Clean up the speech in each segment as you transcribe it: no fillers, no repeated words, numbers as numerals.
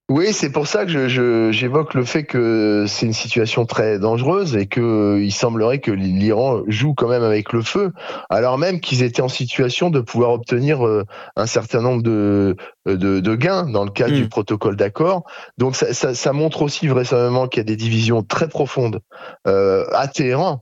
Oui, c'est pour ça que j'évoque le fait que c'est une situation très dangereuse et qu'il semblerait que l'Iran joue quand même avec le feu, alors même qu'ils étaient en situation de pouvoir obtenir, un certain nombre de gains dans le cadre du Mmh. protocole d'accord. Donc ça montre aussi vraisemblablement qu'il y a des divisions très profondes, à Téhéran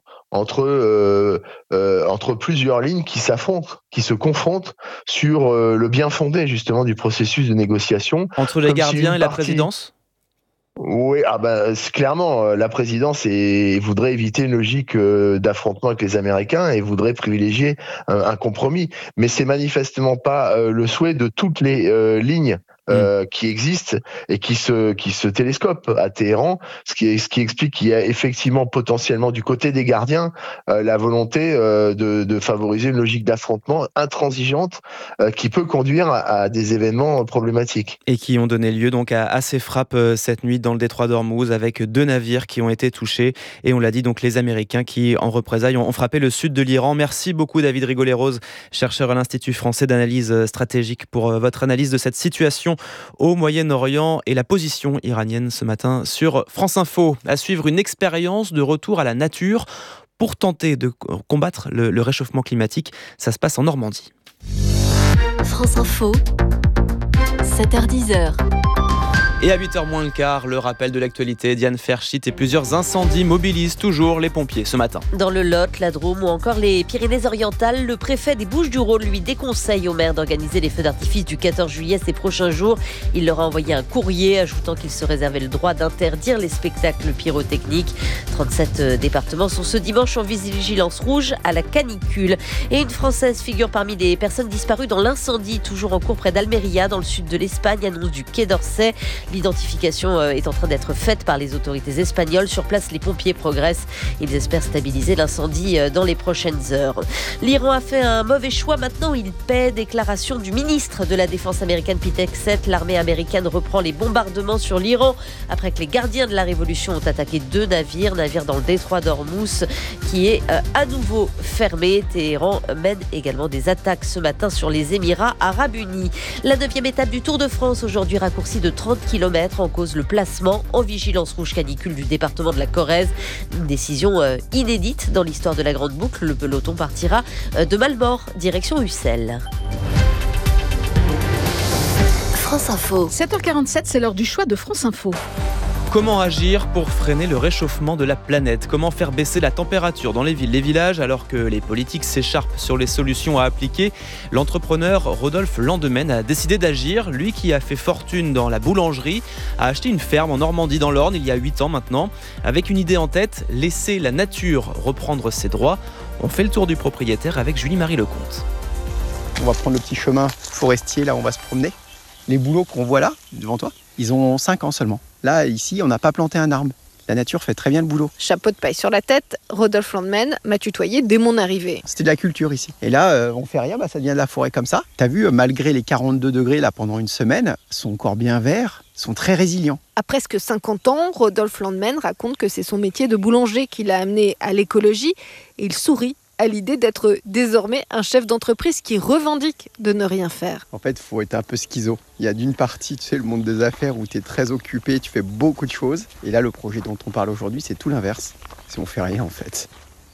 entre plusieurs lignes qui s'affrontent, qui se confrontent sur, le bien-fondé justement du processus de négociation, Entre les comme si gardiens une et la partie. présidence? Oui, ah bah, c'est clairement, la présidence voudrait éviter une logique, d'affrontement avec les Américains et voudrait privilégier un compromis. Mais c'est manifestement pas, le souhait de toutes les, lignes, Mmh. qui existent et qui se télescopent à Téhéran, ce qui explique qu'il y a effectivement potentiellement du côté des gardiens, la volonté, de favoriser une logique d'affrontement intransigeante, qui peut conduire à des événements problématiques. Et qui ont donné lieu donc à ces frappes cette nuit dans le détroit d'Ormuz avec 2 navires qui ont été touchés et on l'a dit donc les Américains qui en représailles ont frappé le sud de l'Iran. Merci beaucoup David Rigoleros, chercheur à l'Institut français d'analyse stratégique pour votre analyse de cette situation au Moyen-Orient et la position iranienne ce matin sur France Info. À suivre une expérience de retour à la nature pour tenter de combattre le réchauffement climatique. Ça se passe en Normandie. France Info, 7h-10h. Et à 8h moins le quart, le rappel de l'actualité, Diane Ferchit et plusieurs incendies mobilisent toujours les pompiers ce matin. Dans le Lot, la Drôme ou encore les Pyrénées-Orientales, le préfet des Bouches-du-Rhône lui déconseille aux maires d'organiser les feux d'artifice du 14 juillet ces prochains jours. Il leur a envoyé un courrier ajoutant qu'il se réservait le droit d'interdire les spectacles pyrotechniques. 37 départements sont ce dimanche en vigilance rouge à la canicule. Et une Française figure parmi les personnes disparues dans l'incendie, toujours en cours près d'Almeria, dans le sud de l'Espagne, annonce du Quai d'Orsay. L'identification est en train d'être faite par les autorités espagnoles. Sur place, les pompiers progressent. Ils espèrent stabiliser l'incendie dans les prochaines heures. L'Iran a fait un mauvais choix. Maintenant, il paie. Déclaration du ministre de la Défense américaine, Pete Hegseth. L'armée américaine reprend les bombardements sur l'Iran après que les gardiens de la révolution ont attaqué 2 navires dans le détroit d'Ormuz qui est à nouveau fermé. Téhéran mène également des attaques ce matin sur les Émirats arabes unis. La 9e étape du Tour de France aujourd'hui raccourcie de 30 km en cause le placement en vigilance rouge canicule du département de la Corrèze. Une décision inédite dans l'histoire de la Grande Boucle. Le peloton partira de Malmort, direction Ussel. France Info. 7h47, c'est l'heure du choix de France Info. Comment agir pour freiner le réchauffement de la planète? Comment faire baisser la température dans les villes, les villages, alors que les politiques s'écharpent sur les solutions à appliquer? L'entrepreneur Rodolphe Landemaine a décidé d'agir. Lui qui a fait fortune dans la boulangerie a acheté une ferme en Normandie dans l'Orne il y a 8 ans maintenant. Avec une idée en tête, laisser la nature reprendre ses droits. On fait le tour du propriétaire avec Julie-Marie Lecomte. On va prendre le petit chemin forestier, là on va se promener. Les bouleaux qu'on voit là, devant toi, ils ont 5 ans seulement. Là, ici, on n'a pas planté un arbre. La nature fait très bien le boulot. Chapeau de paille sur la tête, Rodolphe Landemaine m'a tutoyé dès mon arrivée. C'était de la culture ici. Et là, on fait rien, ça devient de la forêt comme ça. T'as vu, malgré les 42 degrés là pendant une semaine, sont encore bien verts, sont très résilients. À presque 50 ans, Rodolphe Landemaine raconte que c'est son métier de boulanger qui l'a amené à l'écologie. Et il sourit à l'idée d'être désormais un chef d'entreprise qui revendique de ne rien faire. En fait, il faut être un peu schizo. Il y a d'une partie, tu sais, le monde des affaires où tu es très occupé, tu fais beaucoup de choses. Et là, le projet dont on parle aujourd'hui, c'est tout l'inverse. Si on fait rien, en fait.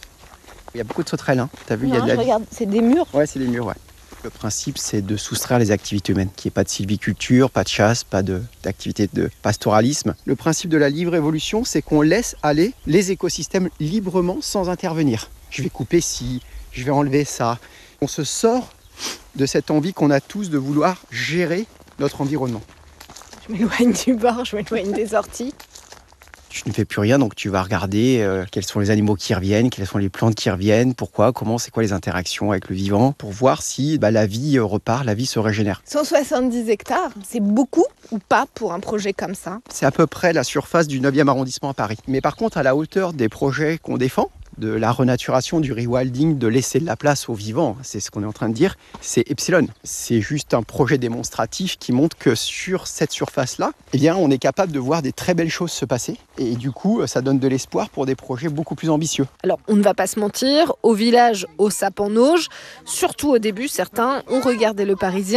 Il y a beaucoup de sauterelles, hein. T'as vu, il y a de la... regarde, c'est des murs. Ouais, c'est des murs, ouais. Le principe, c'est de soustraire les activités humaines, qu'il n'y ait pas de sylviculture, pas de chasse, pas d'activité de pastoralisme. Le principe de la libre évolution, c'est qu'on laisse aller les écosystèmes librement sans intervenir. Je vais couper ci, je vais enlever ça. On se sort de cette envie qu'on a tous de vouloir gérer notre environnement. Je m'éloigne du bord, je m'éloigne des orties. Tu ne fais plus rien, donc tu vas regarder quels sont les animaux qui reviennent, quelles sont les plantes qui reviennent, pourquoi, comment, c'est quoi les interactions avec le vivant, pour voir si la vie repart, la vie se régénère. 170 hectares, c'est beaucoup ou pas pour un projet comme ça? C'est à peu près la surface du 9e arrondissement à Paris. Mais par contre, à la hauteur des projets qu'on défend, de la renaturation, du rewilding, de laisser de la place aux vivants, c'est ce qu'on est en train de dire, c'est Epsilon. C'est juste un projet démonstratif qui montre que sur cette surface-là, eh bien, on est capable de voir des très belles choses se passer. Et du coup, ça donne de l'espoir pour des projets beaucoup plus ambitieux. Alors, on ne va pas se mentir, au village, au Sap en Auge, surtout au début, certains ont regardé le Parisien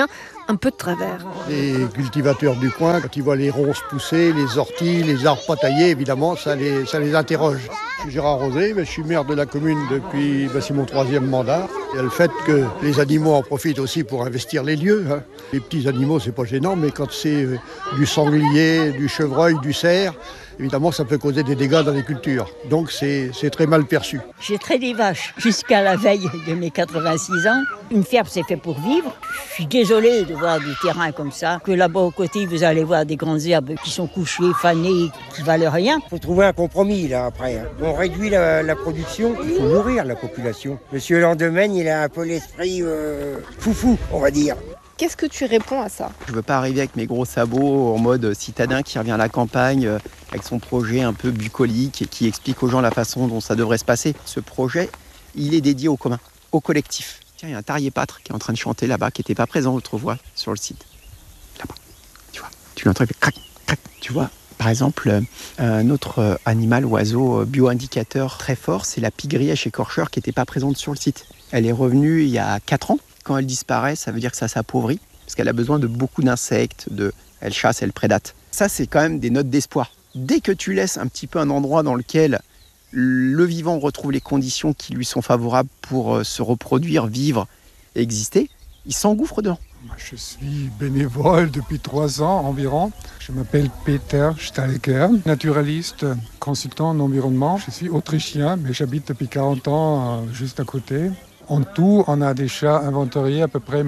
un peu de travers. Les cultivateurs du coin, quand ils voient les ronces pousser, les orties, les arbres pas taillés, évidemment, ça les interroge. Je suis Gérard Rosé, je suis maire de la commune depuis, c'est mon 3e mandat. Il y a le fait que les animaux en profitent aussi pour investir les lieux. Les petits animaux, c'est pas gênant, mais quand c'est du sanglier, du chevreuil, du cerf, évidemment, ça peut causer des dégâts dans les cultures. Donc, c'est très mal perçu. J'ai traité des vaches jusqu'à la veille de mes 86 ans. Une ferme, c'est fait pour vivre. Je suis désolée de voir du terrain comme ça, que là-bas, au côté, vous allez voir des grandes herbes qui sont couchées, fanées, qui valent rien. Il faut trouver un compromis, là, après. On réduit la production, il faut nourrir la population. Monsieur Landemaine, il a un peu l'esprit foufou, on va dire. Qu'est-ce que tu réponds à ça ? Je veux pas arriver avec mes gros sabots en mode citadin qui revient à la campagne avec son projet un peu bucolique et qui explique aux gens la façon dont ça devrait se passer. Ce projet, il est dédié au commun, au collectif. Tiens, il y a un tarier-pâtre qui est en train de chanter là-bas, qui n'était pas présent autrefois sur le site. Là-bas, tu vois, tu l'entends, il fait crac, crac, tu vois. Par exemple, un autre animal, oiseau bio-indicateur très fort, c'est la pie-grièche écorcheur qui n'était pas présente sur le site. Elle est revenue il y a 4 ans. Quand elle disparaît, ça veut dire que ça s'appauvrit, parce qu'elle a besoin de beaucoup d'insectes, elle chasse, elle prédate. Ça, c'est quand même des notes d'espoir. Dès que tu laisses un petit peu un endroit dans lequel le vivant retrouve les conditions qui lui sont favorables pour se reproduire, vivre, exister, il s'engouffre dedans. Je suis bénévole depuis 3 ans environ. Je m'appelle Peter Stalker, naturaliste, consultant en environnement. Je suis autrichien, mais j'habite depuis 40 ans juste à côté. En tout, on a déjà inventorié à peu près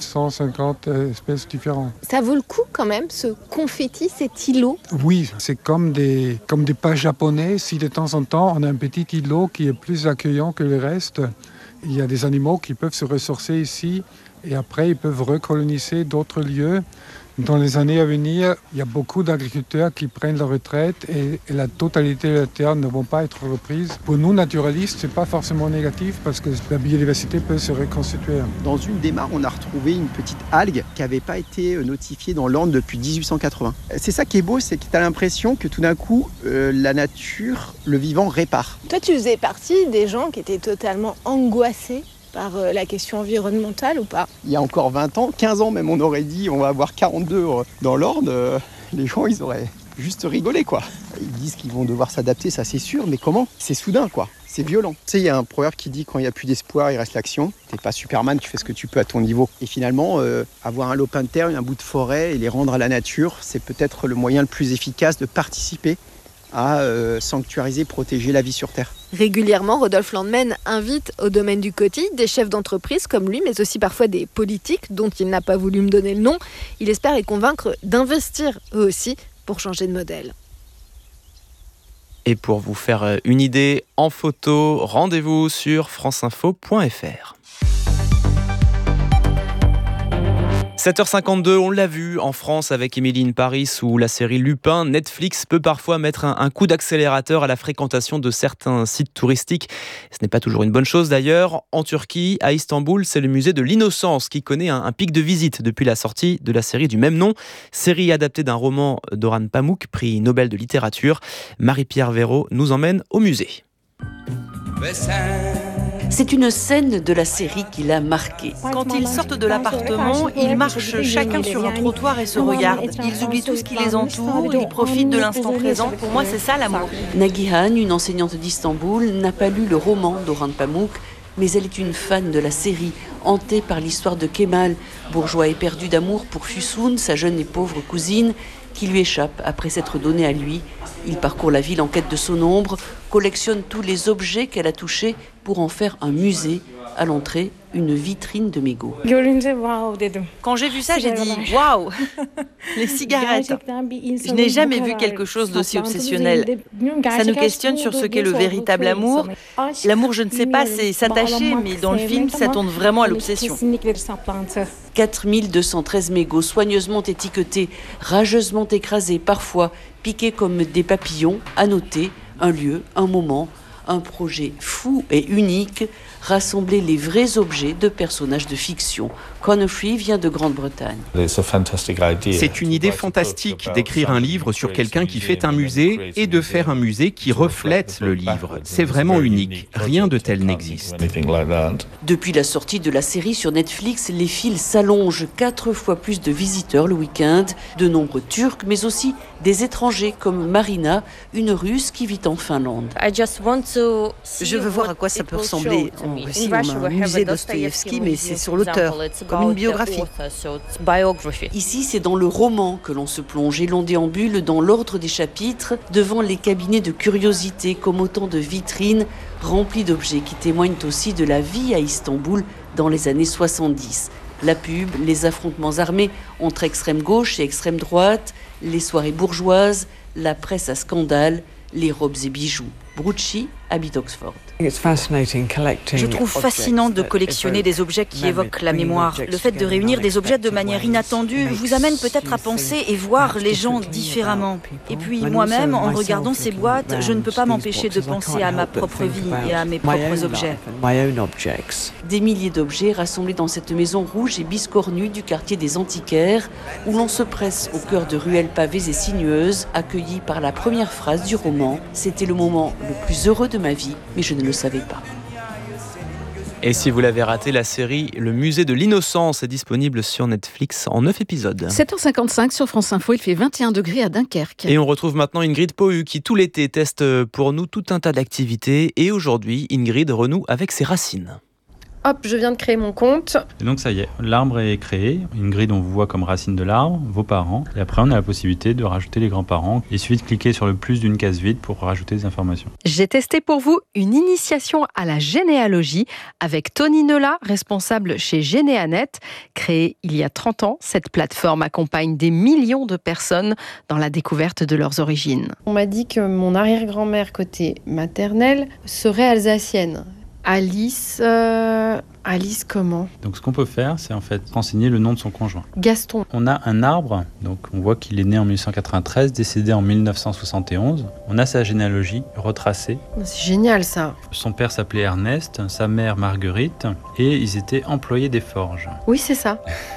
1950 espèces différentes. Ça vaut le coup quand même, ce confetti, cet îlot ? Oui, c'est comme des pas japonais. Si de temps en temps, on a un petit îlot qui est plus accueillant que le reste, il y a des animaux qui peuvent se ressourcer ici et après, ils peuvent recoloniser d'autres lieux. Dans les années à venir, il y a beaucoup d'agriculteurs qui prennent leur retraite et la totalité de la terre ne vont pas être reprises. Pour nous, naturalistes, ce n'est pas forcément négatif parce que la biodiversité peut se reconstituer. Dans une des mares, on a retrouvé une petite algue qui n'avait pas été notifiée dans l'Orne depuis 1880. C'est ça qui est beau, c'est que tu as l'impression que tout d'un coup, la nature, le vivant répare. Toi, tu faisais partie des gens qui étaient totalement angoissés par la question environnementale ou pas ? Il y a encore 20 ans, 15 ans même, on aurait dit on va avoir 42 dans l'Orne. Les gens, ils auraient juste rigolé, quoi. Ils disent qu'ils vont devoir s'adapter, ça c'est sûr, mais comment ? C'est soudain, quoi. C'est violent. Tu sais, il y a un proverbe qui dit quand il n'y a plus d'espoir, il reste l'action. T'es pas Superman, tu fais ce que tu peux à ton niveau. Et finalement, avoir un lopin de terre, un bout de forêt et les rendre à la nature, c'est peut-être le moyen le plus efficace de participer à sanctuariser, protéger la vie sur Terre. Régulièrement, Rodolphe Landemaine invite au domaine du Coty des chefs d'entreprise comme lui, mais aussi parfois des politiques dont il n'a pas voulu me donner le nom. Il espère les convaincre d'investir eux aussi pour changer de modèle. Et pour vous faire une idée en photo, rendez-vous sur franceinfo.fr. 7h52, on l'a vu en France avec Emily in Paris ou la série Lupin. Netflix peut parfois mettre un coup d'accélérateur à la fréquentation de certains sites touristiques. Ce n'est pas toujours une bonne chose d'ailleurs. En Turquie, à Istanbul, c'est le musée de l'Innocence qui connaît un pic de visite depuis la sortie de la série du même nom. Série adaptée d'un roman d'Orhan Pamuk, prix Nobel de littérature. Marie-Pierre Véraud nous emmène au musée. C'est une scène de la série qui l'a marqué. Quand ils sortent de l'appartement, ils marchent chacun sur un trottoir et se regardent. Ils oublient tout ce qui les entoure, ils profitent de l'instant présent. Pour moi, c'est ça l'amour. Nagihan, une enseignante d'Istanbul, n'a pas lu le roman d'Orhan Pamuk, mais elle est une fan de la série, hantée par l'histoire de Kemal, bourgeois éperdu d'amour pour Füsun, sa jeune et pauvre cousine, qui lui échappe après s'être donnée à lui. Il parcourt la ville en quête de son ombre, collectionne tous les objets qu'elle a touchés pour en faire un musée. À l'entrée, une vitrine de mégots. Quand j'ai vu ça, j'ai dit « Waouh !» Les cigarettes. Je n'ai jamais vu quelque chose d'aussi obsessionnel. Ça nous questionne sur ce qu'est le véritable amour. L'amour, je ne sais pas, c'est s'attacher, mais dans le film, ça tourne vraiment à l'obsession. 4213 mégots soigneusement étiquetés, rageusement écrasés, parfois piqués comme des papillons. À noter, un lieu, un moment, un projet fou et unique, rassembler les vrais objets de personnages de fiction. Conor Free vient de Grande-Bretagne. C'est une idée fantastique d'écrire un livre sur quelqu'un qui fait un musée et de faire un musée qui reflète le livre. C'est vraiment unique. Rien de tel n'existe. Depuis la sortie de la série sur Netflix, les files s'allongent, 4 fois plus de visiteurs le week-end, de nombreux Turcs, mais aussi des étrangers comme Marina, une Russe qui vit en Finlande. Je veux voir à quoi ça peut ressembler. En Russie, on a un musée Dostoïevski, mais c'est sur l'auteur, comme une biographie. Ici, c'est dans le roman que l'on se plonge et l'on déambule dans l'ordre des chapitres, devant les cabinets de curiosités comme autant de vitrines remplies d'objets qui témoignent aussi de la vie à Istanbul dans les années 70. La pub, les affrontements armés entre extrême gauche et extrême droite, les soirées bourgeoises, la presse à scandale, les robes et bijoux. Brucci habite Oxford. Je trouve fascinant de collectionner des objets qui évoquent la mémoire. Le fait de réunir des objets de manière inattendue vous amène peut-être à penser et voir les gens différemment. Et puis moi-même, en regardant ces boîtes, je ne peux pas m'empêcher de penser à ma propre vie et à mes propres objets. Des milliers d'objets rassemblés dans cette maison rouge et biscornue du quartier des Antiquaires, où l'on se presse au cœur de ruelles pavées et sinueuses, accueillis par la première phrase du roman. C'était le moment le plus heureux de ma vie, mais je ne le savais pas. Et si vous l'avez raté, la série Le Musée de l'Innocence est disponible sur Netflix en 9 épisodes. 7h55 sur France Info, il fait 21 degrés à Dunkerque. Et on retrouve maintenant Ingrid Pohu qui tout l'été teste pour nous tout un tas d'activités. Et aujourd'hui, Ingrid renoue avec ses racines. Hop, je viens de créer mon compte. Et donc ça y est, l'arbre est créé. Ingrid, on vous voit comme racine de l'arbre, vos parents. Et après, on a la possibilité de rajouter les grands-parents. Il suffit de cliquer sur le plus d'une case vide pour rajouter des informations. J'ai testé pour vous une initiation à la généalogie avec Tony Nella, responsable chez Généanet. Créée il y a 30 ans, cette plateforme accompagne des millions de personnes dans la découverte de leurs origines. On m'a dit que mon arrière-grand-mère côté maternel serait alsacienne. Alice comment ? Donc ce qu'on peut faire, c'est en fait renseigner le nom de son conjoint. Gaston. On a un arbre, donc on voit qu'il est né en 1893, décédé en 1971. On a sa généalogie retracée. C'est génial ça. Son père s'appelait Ernest, sa mère Marguerite, et ils étaient employés des forges. Oui, c'est ça.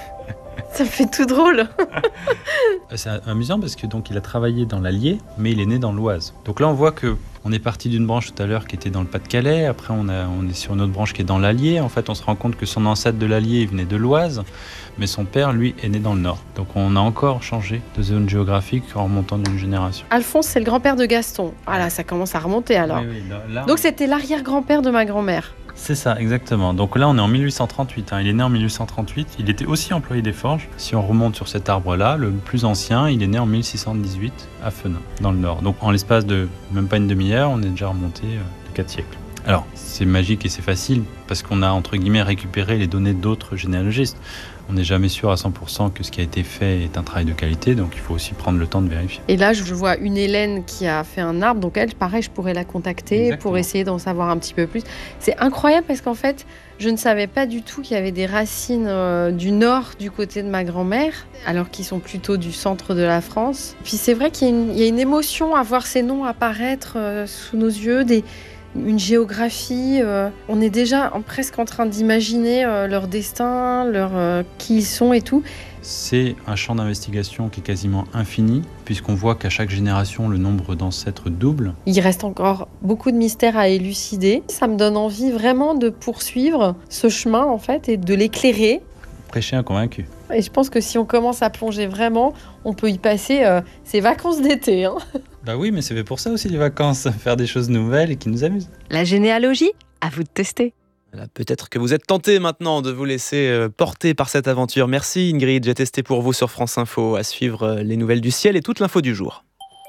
Ça me fait tout drôle. C'est amusant parce que donc il a travaillé dans l'Allier, mais il est né dans l'Oise. Donc là on voit que on est parti d'une branche tout à l'heure qui était dans le Pas-de-Calais, après on est sur une autre branche qui est dans l'Allier. En fait on se rend compte que son ancêtre de l'Allier il venait de l'Oise, mais son père lui est né dans le Nord. Donc on a encore changé de zone géographique en remontant d'une génération. Alphonse c'est le grand-père de Gaston. Voilà, ça commence à remonter alors. Oui, là, donc c'était l'arrière-grand-père de ma grand-mère. C'est ça, exactement. Donc là, on est en 1838. Il est né en 1838. Il était aussi employé des forges. Si on remonte sur cet arbre-là, le plus ancien, il est né en 1618 à Fenin, dans le Nord. Donc en l'espace de même pas une demi-heure, on est déjà remonté de 4 siècles. Alors, c'est magique et c'est facile parce qu'on a, entre guillemets, récupéré les données d'autres généalogistes. On n'est jamais sûr à 100% que ce qui a été fait est un travail de qualité, donc il faut aussi prendre le temps de vérifier. Et là, je vois une Hélène qui a fait un arbre, donc elle, pareil, je pourrais la contacter. Exactement. Pour essayer d'en savoir un petit peu plus. C'est incroyable parce qu'en fait, je ne savais pas du tout qu'il y avait des racines du nord du côté de ma grand-mère, alors qu'ils sont plutôt du centre de la France. Puis c'est vrai qu'il y a une émotion à voir ces noms apparaître sous nos yeux, une géographie, on est déjà presque en train d'imaginer leur destin, qui ils sont et tout. C'est un champ d'investigation qui est quasiment infini, puisqu'on voit qu'à chaque génération, le nombre d'ancêtres double. Il reste encore beaucoup de mystères à élucider. Ça me donne envie vraiment de poursuivre ce chemin, en fait, et de l'éclairer. Prêcher un convaincu. Et je pense que si on commence à plonger vraiment, on peut y passer ses vacances d'été. Hein. Bah oui, mais c'est fait pour ça aussi les vacances, faire des choses nouvelles et qui nous amusent. La généalogie, à vous de tester. Voilà, peut-être que vous êtes tenté maintenant de vous laisser porter par cette aventure. Merci Ingrid, j'ai testé pour vous sur France Info. À suivre les nouvelles du ciel et toute l'info du jour.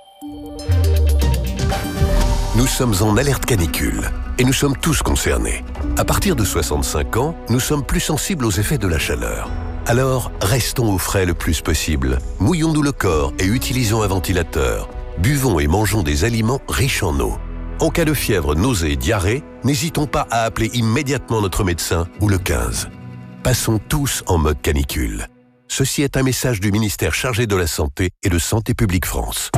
Nous sommes en alerte canicule et nous sommes tous concernés. À partir de 65 ans, nous sommes plus sensibles aux effets de la chaleur. Alors, restons au frais le plus possible. Mouillons-nous le corps et utilisons un ventilateur. Buvons et mangeons des aliments riches en eau. En cas de fièvre, nausée, diarrhée, n'hésitons pas à appeler immédiatement notre médecin ou le 15. Passons tous en mode canicule. Ceci est un message du ministère chargé de la Santé et de Santé publique France.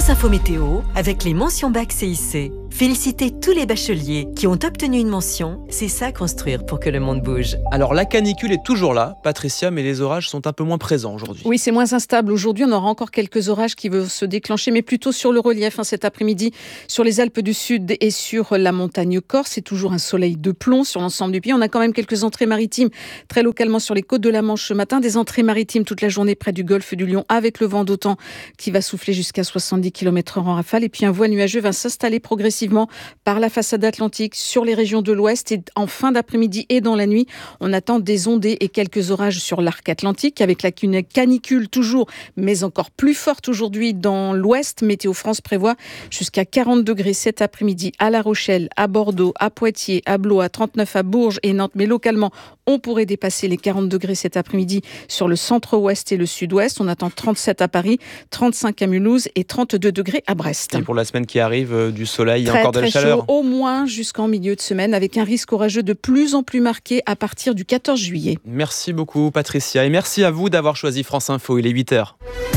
France Info Météo avec les mentions bac CIC. Félicitez tous les bacheliers qui ont obtenu une mention. C'est ça construire pour que le monde bouge. Alors la canicule est toujours là, Patricia, mais les orages sont un peu moins présents aujourd'hui. Oui, c'est moins instable. Aujourd'hui, on aura encore quelques orages qui vont se déclencher, mais plutôt sur le relief cet après-midi, sur les Alpes du Sud et sur la montagne corse. C'est toujours un soleil de plomb sur l'ensemble du pays. On a quand même quelques entrées maritimes très localement sur les côtes de la Manche ce matin. Des entrées maritimes toute la journée près du golfe du Lion avec le vent d'automne qui va souffler jusqu'à 70 km/h en rafale. Et puis un voile nuageux va s'installer progressivement par la façade atlantique sur les régions de l'ouest. Et en fin d'après-midi et dans la nuit, on attend des ondées et quelques orages sur l'arc atlantique avec la canicule toujours, mais encore plus forte aujourd'hui dans l'ouest. Météo France prévoit jusqu'à 40 degrés cet après-midi à La Rochelle, à Bordeaux, à Poitiers, à Blois, à 39 à Bourges et Nantes. Mais localement, on pourrait dépasser les 40 degrés cet après-midi sur le centre-ouest et le sud-ouest. On attend 37 à Paris, 35 à Mulhouse et 32 degrés à Brest. Et pour la semaine qui arrive, du soleil et très, encore de la chaleur. Chaud, au moins jusqu'en milieu de semaine, avec un risque orageux de plus en plus marqué à partir du 14 juillet. Merci beaucoup Patricia et merci à vous d'avoir choisi France Info. Il est 8h.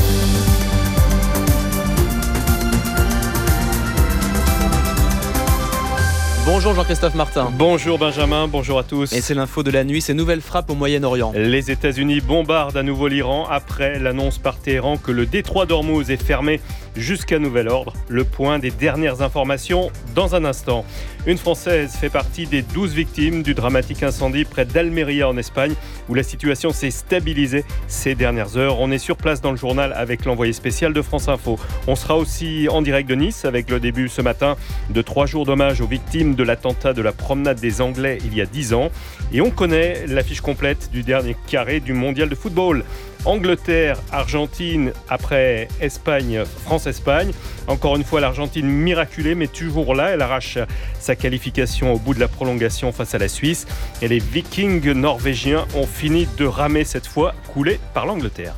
Bonjour Jean-Christophe Martin. Bonjour Benjamin, bonjour à tous. Et c'est l'info de la nuit, ces nouvelles frappes au Moyen-Orient. Les États-Unis bombardent à nouveau l'Iran après l'annonce par Téhéran que le détroit d'Ormuz est fermé jusqu'à nouvel ordre. Le point des dernières informations dans un instant. Une Française fait partie des 12 victimes du dramatique incendie près d'Almeria en Espagne où la situation s'est stabilisée ces dernières heures. On est sur place dans le journal avec l'envoyé spécial de France Info. On sera aussi en direct de Nice avec le début ce matin de 3 jours d'hommage aux victimes de l'attentat de la promenade des Anglais il y a 10 ans. Et on connaît l'affiche complète du dernier carré du mondial de football. Angleterre, Argentine, après Espagne, France-Espagne. Encore une fois, l'Argentine miraculée, mais toujours là. Elle arrache sa qualification au bout de la prolongation face à la Suisse. Et les Vikings norvégiens ont fini de ramer cette fois, coulés par l'Angleterre.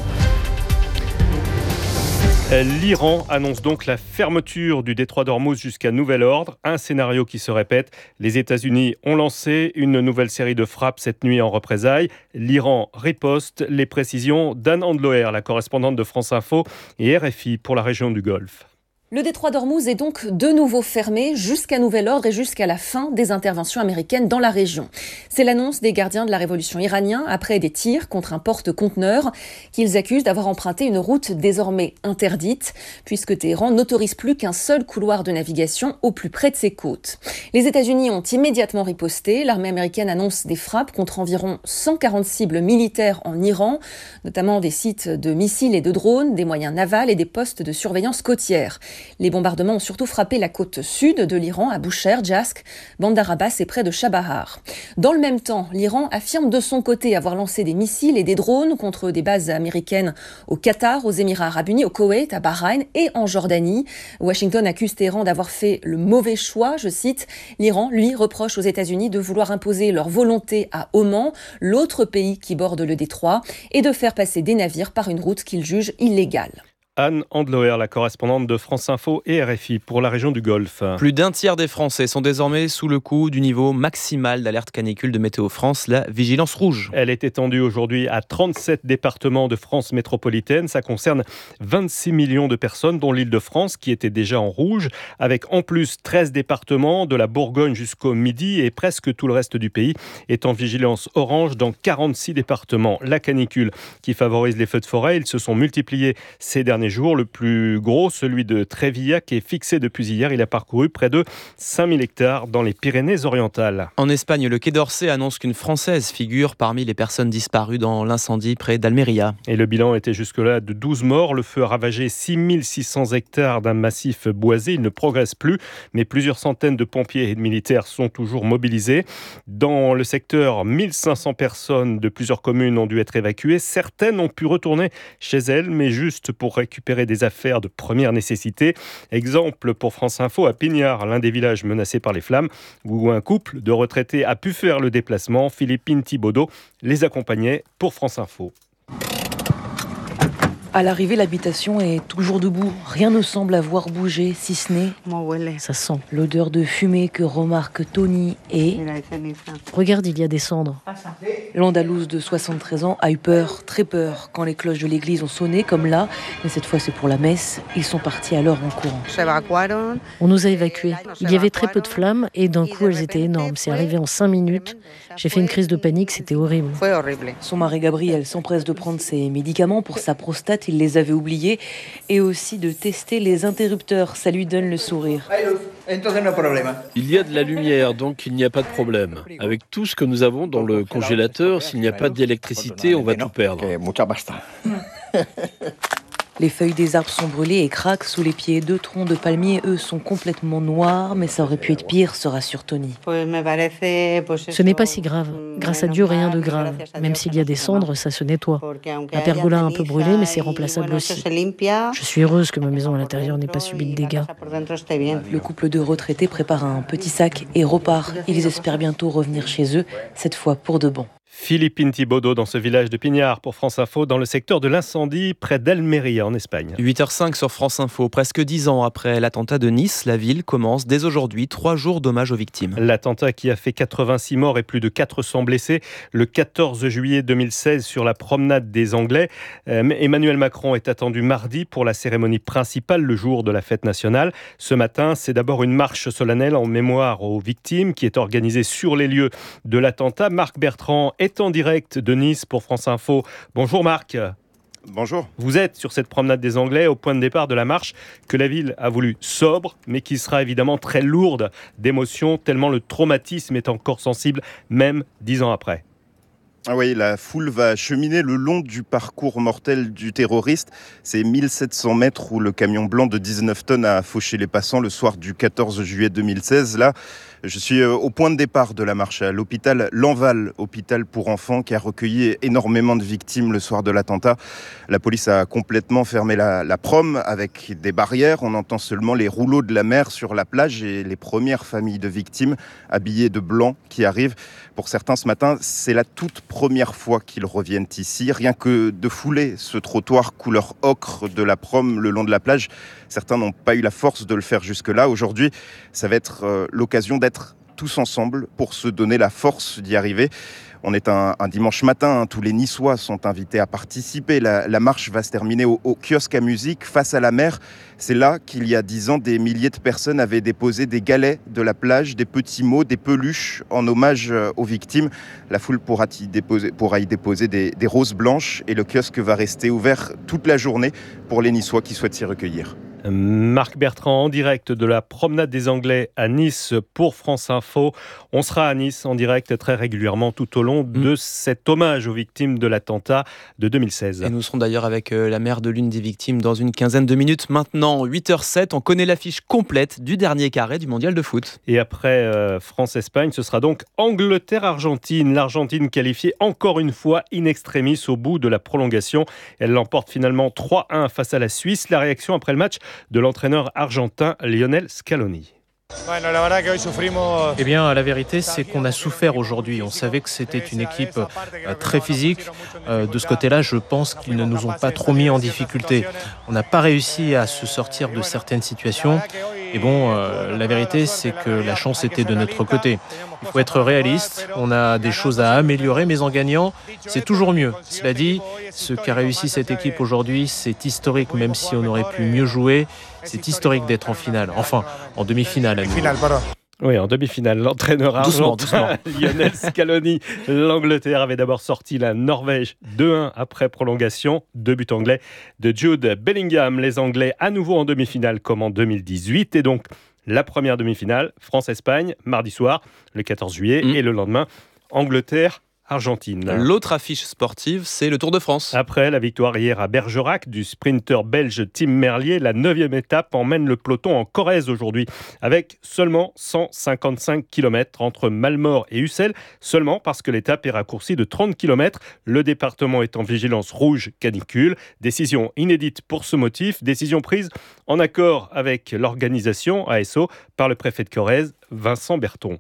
L'Iran annonce donc la fermeture du détroit d'Ormuz jusqu'à nouvel ordre, un scénario qui se répète. Les États-Unis ont lancé une nouvelle série de frappes cette nuit en représailles. L'Iran riposte. Les précisions d'Anne Andloer, la correspondante de France Info et RFI pour la région du Golfe. Le détroit d'Ormuz est donc de nouveau fermé jusqu'à nouvel ordre et jusqu'à la fin des interventions américaines dans la région. C'est l'annonce des gardiens de la révolution iranien après des tirs contre un porte-conteneur qu'ils accusent d'avoir emprunté une route désormais interdite puisque Téhéran n'autorise plus qu'un seul couloir de navigation au plus près de ses côtes. Les États-Unis ont immédiatement riposté. L'armée américaine annonce des frappes contre environ 140 cibles militaires en Iran, notamment des sites de missiles et de drones, des moyens navals et des postes de surveillance côtière. Les bombardements ont surtout frappé la côte sud de l'Iran, à Boucher, Jask, Bandar Abbas et près de Chabahar. Dans le même temps, l'Iran affirme de son côté avoir lancé des missiles et des drones contre des bases américaines au Qatar, aux Émirats Arabes Unis, au Koweït, à Bahreïn et en Jordanie. Washington accuse Téhéran d'avoir fait le mauvais choix, je cite. L'Iran, lui, reproche aux États-Unis de vouloir imposer leur volonté à Oman, l'autre pays qui borde le détroit, et de faire passer des navires par une route qu'ils jugent illégale. Anne Andloer, la correspondante de France Info et RFI pour la région du Golfe. Plus d'un tiers des Français sont désormais sous le coup du niveau maximal d'alerte canicule de Météo France, la vigilance rouge. Elle est étendue aujourd'hui à 37 départements de France métropolitaine. Ça concerne 26 millions de personnes, dont l'Île-de-France qui était déjà en rouge, avec en plus 13 départements de la Bourgogne jusqu'au Midi et presque tout le reste du pays est en vigilance orange dans 46 départements. La canicule qui favorise les feux de forêt, ils se sont multipliés ces derniers jours. Le plus gros, celui de Trévillac, est fixé depuis hier. Il a parcouru près de 5000 hectares dans les Pyrénées-Orientales. En Espagne, le Quai d'Orsay annonce qu'une Française figure parmi les personnes disparues dans l'incendie près d'Almeria. Et le bilan était jusque-là de 12 morts. Le feu a ravagé 6600 hectares d'un massif boisé. Il ne progresse plus, mais plusieurs centaines de pompiers et de militaires sont toujours mobilisés. Dans le secteur, 1500 personnes de plusieurs communes ont dû être évacuées. Certaines ont pu retourner chez elles, mais juste pour récupérer des affaires de première nécessité. Exemple pour France Info à Pignard, l'un des villages menacés par les flammes, où un couple de retraités a pu faire le déplacement. Philippine Thibaudot les accompagnait pour France Info. À l'arrivée, l'habitation est toujours debout. Rien ne semble avoir bougé, si ce n'est... Ça sent l'odeur de fumée que remarque Tony et... Regarde, il y a des cendres. L'Andalouse de 73 ans a eu peur, très peur, quand les cloches de l'église ont sonné, comme là. Mais cette fois, c'est pour la messe. Ils sont partis alors en courant. On nous a évacués. Il y avait très peu de flammes et d'un coup, elles étaient énormes. C'est arrivé en 5 minutes. J'ai fait une crise de panique, c'était horrible. Son mari Gabriel s'empresse de prendre ses médicaments pour sa prostate. Il les avait oubliés, et aussi de tester les interrupteurs. Ça lui donne le sourire. Il y a de la lumière, donc il n'y a pas de problème. Avec tout ce que nous avons dans le congélateur, s'il n'y a pas d'électricité, on va tout perdre. Les feuilles des arbres sont brûlées et craquent sous les pieds. 2 troncs de palmiers, eux, sont complètement noirs, mais ça aurait pu être pire, se rassure Tony. Ce n'est pas si grave. Grâce à Dieu, rien de grave. Même s'il y a des cendres, ça se nettoie. La pergola a un peu brûlé, mais c'est remplaçable aussi. Je suis heureuse que ma maison à l'intérieur n'ait pas subi de dégâts. Le couple de retraités prépare un petit sac et repart. Ils espèrent bientôt revenir chez eux, cette fois pour de bon. Philippine Thibaudot dans ce village de Pignard pour France Info dans le secteur de l'incendie près d'Almeria en Espagne. 8h05 sur France Info. Presque 10 ans après l'attentat de Nice, la ville commence dès aujourd'hui 3 jours d'hommage aux victimes. L'attentat qui a fait 86 morts et plus de 400 blessés le 14 juillet 2016 sur la promenade des Anglais. Emmanuel Macron est attendu mardi pour la cérémonie principale, le jour de la fête nationale. Ce matin, c'est d'abord une marche solennelle en mémoire aux victimes qui est organisée sur les lieux de l'attentat. Marc Bertrand est en direct de Nice pour France Info. Bonjour Marc. Bonjour. Vous êtes sur cette promenade des Anglais au point de départ de la marche que la ville a voulu sobre, mais qui sera évidemment très lourde d'émotions, tellement le traumatisme est encore sensible, même 10 ans après. Ah oui, la foule va cheminer le long du parcours mortel du terroriste. C'est 1700 mètres où le camion blanc de 19 tonnes a fauché les passants le soir du 14 juillet 2016. Là, je suis au point de départ de la marche à l'hôpital Lanval, hôpital pour enfants qui a recueilli énormément de victimes le soir de l'attentat. La police a complètement fermé la prom avec des barrières. On entend seulement les rouleaux de la mer sur la plage et les premières familles de victimes habillées de blanc qui arrivent. Pour certains ce matin, c'est la toute première fois qu'ils reviennent ici. Rien que de fouler ce trottoir couleur ocre de la prom le long de la plage, certains n'ont pas eu la force de le faire jusque-là. Aujourd'hui, ça va être l'occasion d'être tous ensemble pour se donner la force d'y arriver. On est un dimanche matin, tous les Niçois sont invités à participer. La marche va se terminer au kiosque à musique face à la mer. C'est là qu'il y a 10 ans, des milliers de personnes avaient déposé des galets de la plage, des petits mots, des peluches en hommage aux victimes. La foule pourra y déposer des roses blanches et le kiosque va rester ouvert toute la journée pour les Niçois qui souhaitent s'y recueillir. Marc Bertrand en direct de la promenade des Anglais à Nice pour France Info. On sera à Nice en direct très régulièrement tout au long de cet hommage aux victimes de l'attentat de 2016. Et nous serons d'ailleurs avec la mère de l'une des victimes dans une quinzaine de minutes. Maintenant, 8h07, on connaît l'affiche complète du dernier carré du mondial de foot. Et après France-Espagne, ce sera donc Angleterre-Argentine. L'Argentine qualifiée encore une fois in extremis au bout de la prolongation. Elle l'emporte finalement 3-1 face à la Suisse. La réaction après le match de l'entraîneur argentin Lionel Scaloni. Eh bien, la vérité, c'est qu'on a souffert aujourd'hui. On savait que c'était une équipe très physique. De ce côté-là, je pense qu'ils ne nous ont pas trop mis en difficulté. On n'a pas réussi à se sortir de certaines situations. Et bon, la vérité, c'est que la chance était de notre côté. Il faut être réaliste. On a des choses à améliorer, mais en gagnant, c'est toujours mieux. Cela dit, ce qu'a réussi cette équipe aujourd'hui, c'est historique, même si on aurait pu mieux jouer. C'est historique d'être en finale. Enfin, en demi-finale. Oui, en demi-finale, l'entraîneur argentin Lionel Scaloni. L'Angleterre avait d'abord sorti la Norvège 2-1 après prolongation. 2 buts anglais de Jude Bellingham. Les Anglais à nouveau en demi-finale comme en 2018. Et donc, la première demi-finale, France-Espagne, mardi soir, le 14 juillet. Et le lendemain, Angleterre-Argentine. L'autre affiche sportive, c'est le Tour de France. Après la victoire hier à Bergerac du sprinter belge Tim Merlier, la 9e étape emmène le peloton en Corrèze aujourd'hui avec seulement 155 km entre Malmort et Ussel, seulement parce que l'étape est raccourcie de 30 km. Le département est en vigilance rouge canicule. Décision inédite pour ce motif, décision prise en accord avec l'organisation ASO par le préfet de Corrèze, Vincent Berton.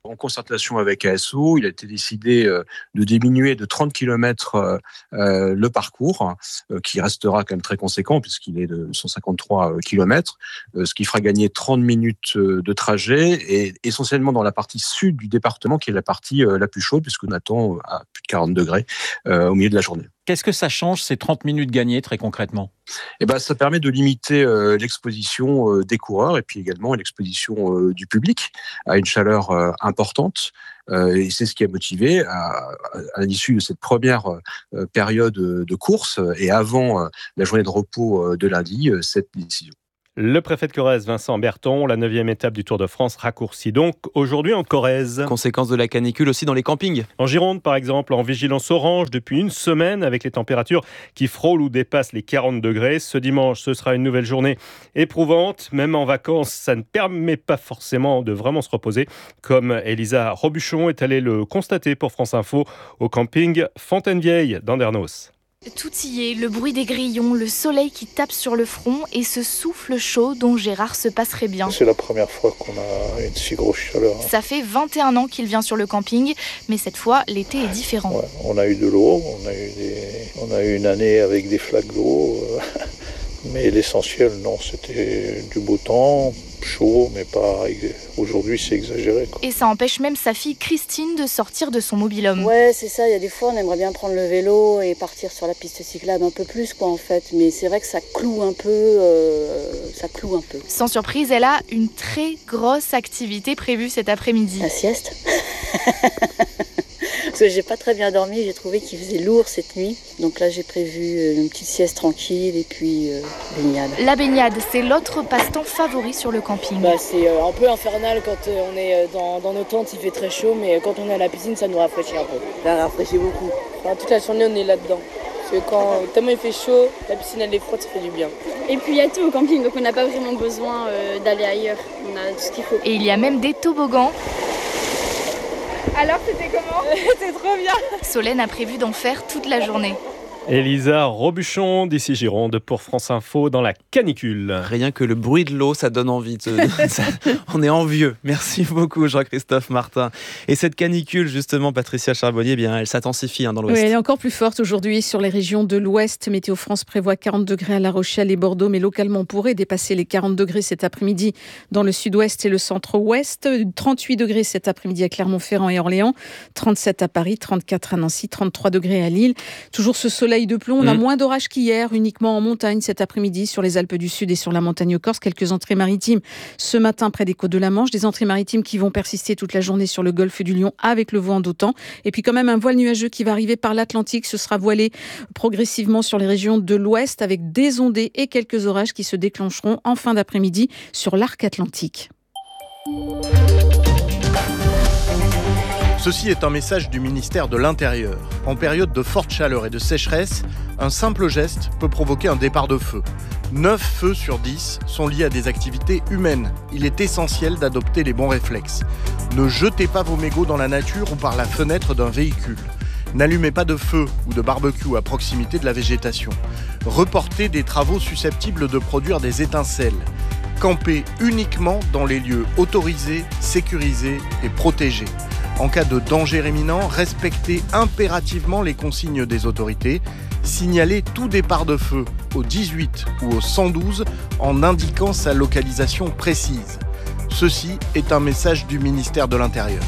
En concertation avec ASO, il a été décidé de diminuer de 30 km le parcours, qui restera quand même très conséquent puisqu'il est de 153 km, ce qui fera gagner 30 minutes de trajet, et essentiellement dans la partie sud du département, qui est la partie la plus chaude, puisqu'on attend à plus de 40 degrés au milieu de la journée. Qu'est-ce que ça change, ces 30 minutes gagnées, très concrètement ? Ça permet de limiter l'exposition des coureurs et puis également l'exposition du public à une chaleur importante. Et c'est ce qui a motivé, à l'issue de cette première période de course et avant la journée de repos de lundi, cette décision. Le préfet de Corrèze, Vincent Berton, la 9e étape du Tour de France raccourcie donc aujourd'hui en Corrèze. Conséquence de la canicule aussi dans les campings. En Gironde, par exemple, en vigilance orange depuis une semaine avec les températures qui frôlent ou dépassent les 40 degrés. Ce dimanche, ce sera une nouvelle journée éprouvante. Même en vacances, ça ne permet pas forcément de vraiment se reposer. Comme Elisa Robuchon est allée le constater pour France Info au camping Fontaine-Vieille d'Andernos. Tout y est, le bruit des grillons, le soleil qui tape sur le front et ce souffle chaud dont Gérard se passerait bien. C'est la première fois qu'on a une si grosse chaleur. Ça fait 21 ans qu'il vient sur le camping, mais cette fois, l'été est différent. Ouais, on a eu de l'eau, on a eu une année avec des flaques d'eau, mais l'essentiel, non, c'était du beau temps, chaud, mais pas. Aujourd'hui, c'est exagéré, quoi. Et ça empêche même sa fille Christine de sortir de son mobil-homme. Ouais, c'est ça. Il y a des fois, on aimerait bien prendre le vélo et partir sur la piste cyclable un peu plus, quoi, en fait. Mais c'est vrai que ça cloue un peu. Sans surprise, elle a une très grosse activité prévue cet après-midi. La sieste. Parce que j'ai pas très bien dormi, j'ai trouvé qu'il faisait lourd cette nuit. Donc là, j'ai prévu une petite sieste tranquille et puis baignade. La baignade, c'est l'autre passe-temps favori sur le camping. C'est un peu infernal quand on est dans nos tentes, il fait très chaud, mais quand on est à la piscine, ça nous rafraîchit un peu. Ça rafraîchit beaucoup. Enfin, toute la journée, on est là-dedans. Parce que quand tellement il fait chaud, la piscine elle est froide, ça fait du bien. Et puis il y a tout au camping, donc on n'a pas vraiment besoin d'aller ailleurs. On a tout ce qu'il faut. Et il y a même des toboggans. Alors, c'était comment ? C'était trop bien. Solène a prévu d'en faire toute la journée. Elisa Robuchon d'ici Gironde pour France Info dans la canicule. Rien que le bruit de l'eau, ça donne envie. On est envieux. Merci beaucoup Jean-Christophe Martin. Et cette canicule, justement, Patricia Charbonnier, elle s'intensifie dans l'ouest. Oui, elle est encore plus forte aujourd'hui sur les régions de l'ouest. Météo France prévoit 40 degrés à La Rochelle et Bordeaux, mais localement on pourrait dépasser les 40 degrés cet après-midi dans le sud-ouest et le centre-ouest. 38 degrés cet après-midi à Clermont-Ferrand et Orléans, 37 à Paris, 34 à Nancy, 33 degrés à Lille. Toujours ce soleil de plomb. On a moins d'orage qu'hier, uniquement en montagne cet après-midi sur les Alpes du Sud et sur la montagne corse. Quelques entrées maritimes ce matin près des côtes de la Manche. Des entrées maritimes qui vont persister toute la journée sur le golfe du Lion avec le vent d'automne. Et puis quand même un voile nuageux qui va arriver par l'Atlantique. Ce sera voilé progressivement sur les régions de l'Ouest avec des ondées et quelques orages qui se déclencheront en fin d'après-midi sur l'arc atlantique. Ceci est un message du ministère de l'Intérieur. En période de forte chaleur et de sécheresse, un simple geste peut provoquer un départ de feu. 9 feux sur 10 sont liés à des activités humaines. Il est essentiel d'adopter les bons réflexes. Ne jetez pas vos mégots dans la nature ou par la fenêtre d'un véhicule. N'allumez pas de feu ou de barbecue à proximité de la végétation. Reportez des travaux susceptibles de produire des étincelles. Campez uniquement dans les lieux autorisés, sécurisés et protégés. En cas de danger imminent, respectez impérativement les consignes des autorités. Signalez tout départ de feu au 18 ou au 112 en indiquant sa localisation précise. Ceci est un message du ministère de l'Intérieur.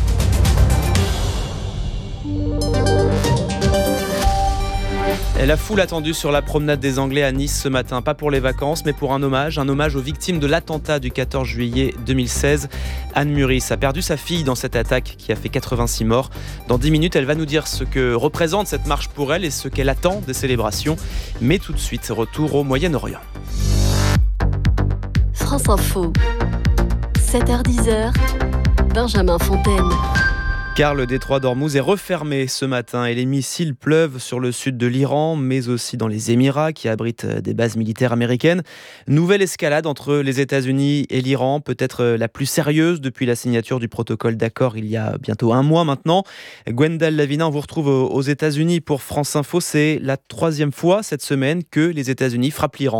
La foule attendue sur la promenade des Anglais à Nice ce matin, pas pour les vacances, mais pour un hommage aux victimes de l'attentat du 14 juillet 2016. Anne Muris a perdu sa fille dans cette attaque qui a fait 86 morts. Dans 10 minutes, elle va nous dire ce que représente cette marche pour elle et ce qu'elle attend des célébrations. Mais tout de suite, retour au Moyen-Orient. France Info, 7h-10h, Benjamin Fontaine. Car le détroit d'Ormuz est refermé ce matin et les missiles pleuvent sur le sud de l'Iran, mais aussi dans les Émirats qui abritent des bases militaires américaines. Nouvelle escalade entre les États-Unis et l'Iran, peut-être la plus sérieuse depuis la signature du protocole d'accord il y a bientôt un mois maintenant. Gwendal Lavina, on vous retrouve aux États-Unis pour France Info. C'est la 3e fois cette semaine que les États-Unis frappent l'Iran.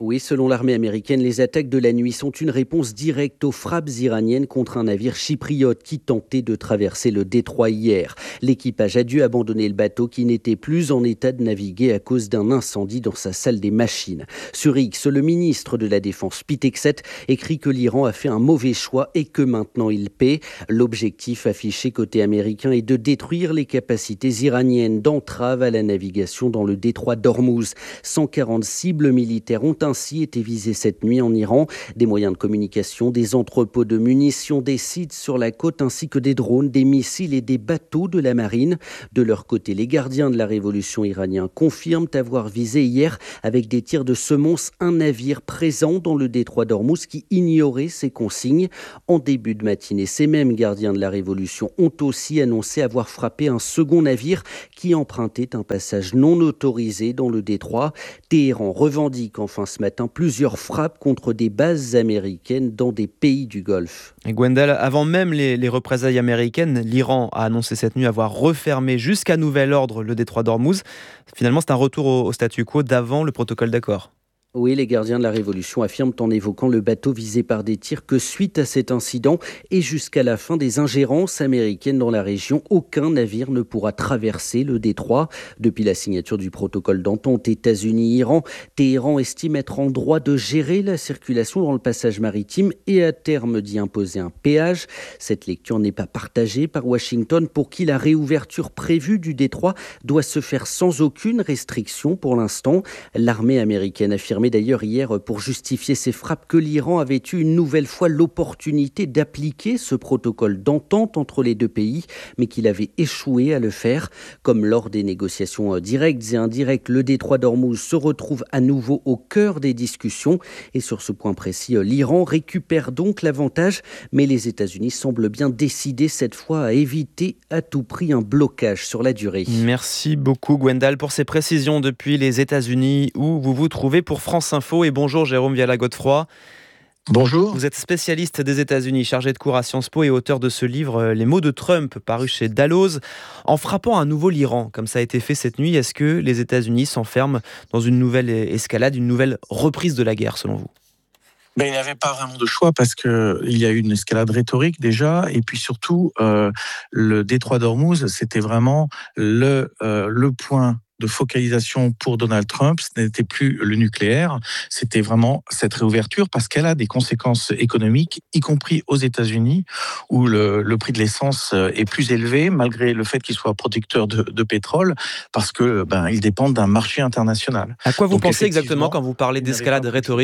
Oui, selon l'armée américaine, les attaques de la nuit sont une réponse directe aux frappes iraniennes contre un navire chypriote qui tentait de traverser le détroit hier. L'équipage a dû abandonner le bateau qui n'était plus en état de naviguer à cause d'un incendie dans sa salle des machines. Sur X, le ministre de la Défense, Pete Hegseth, écrit que l'Iran a fait un mauvais choix et que maintenant il paie. L'objectif affiché côté américain est de détruire les capacités iraniennes d'entrave à la navigation dans le détroit d'Ormuz. 140 cibles militaires ont ainsi été visés cette nuit en Iran. Des moyens de communication, des entrepôts de munitions, des sites sur la côte ainsi que des drones, des missiles et des bateaux de la marine. De leur côté, les gardiens de la révolution iranienne confirment avoir visé hier avec des tirs de semonce un navire présent dans le détroit d'Ormuz qui ignorait ses consignes. En début de matinée, ces mêmes gardiens de la révolution ont aussi annoncé avoir frappé un second navire qui empruntait un passage non autorisé dans le détroit. Téhéran revendique enfin ce matin plusieurs frappes contre des bases américaines dans des pays du Golfe. Et Gwendal, avant même les représailles américaines, l'Iran a annoncé cette nuit avoir refermé jusqu'à nouvel ordre le détroit d'Ormuz. Finalement, c'est un retour au statu quo d'avant le protocole d'accord. Oui, les gardiens de la Révolution affirment en évoquant le bateau visé par des tirs que suite à cet incident et jusqu'à la fin des ingérences américaines dans la région, aucun navire ne pourra traverser le détroit. Depuis la signature du protocole d'entente États-Unis-Iran, Téhéran estime être en droit de gérer la circulation dans le passage maritime et à terme d'y imposer un péage. Cette lecture n'est pas partagée par Washington pour qui la réouverture prévue du détroit doit se faire sans aucune restriction pour l'instant. L'armée américaine affirme d'ailleurs hier pour justifier ces frappes que l'Iran avait eu une nouvelle fois l'opportunité d'appliquer ce protocole d'entente entre les deux pays, mais qu'il avait échoué à le faire. Comme lors des négociations directes et indirectes, le détroit d'Ormuz se retrouve à nouveau au cœur des discussions. Et sur ce point précis, l'Iran récupère donc l'avantage, mais les États-Unis semblent bien décidés cette fois à éviter à tout prix un blocage sur la durée. Merci beaucoup Gwendal pour ces précisions depuis les États-Unis où vous vous trouvez pour France Info. Et bonjour Jérôme Viala-Godefroy. Bonjour. Vous êtes spécialiste des États-Unis, chargé de cours à Sciences Po et auteur de ce livre Les mots de Trump, paru chez Dalloz. En frappant à nouveau l'Iran, comme ça a été fait cette nuit, est-ce que les États-Unis s'enferment dans une nouvelle escalade, une nouvelle reprise de la guerre selon vous ? Il n'y avait pas vraiment de choix parce qu'il y a eu une escalade rhétorique déjà, et puis surtout le détroit d'Ormuz, c'était vraiment le point de focalisation pour Donald Trump. Ce n'était plus le nucléaire, c'était vraiment cette réouverture parce qu'elle a des conséquences économiques, y compris aux États-Unis où le prix de l'essence est plus élevé malgré le fait qu'il soit producteur de pétrole parce que ils dépendent d'un marché international. À quoi vous pensez exactement quand vous parlez d'escalade rhétorique ?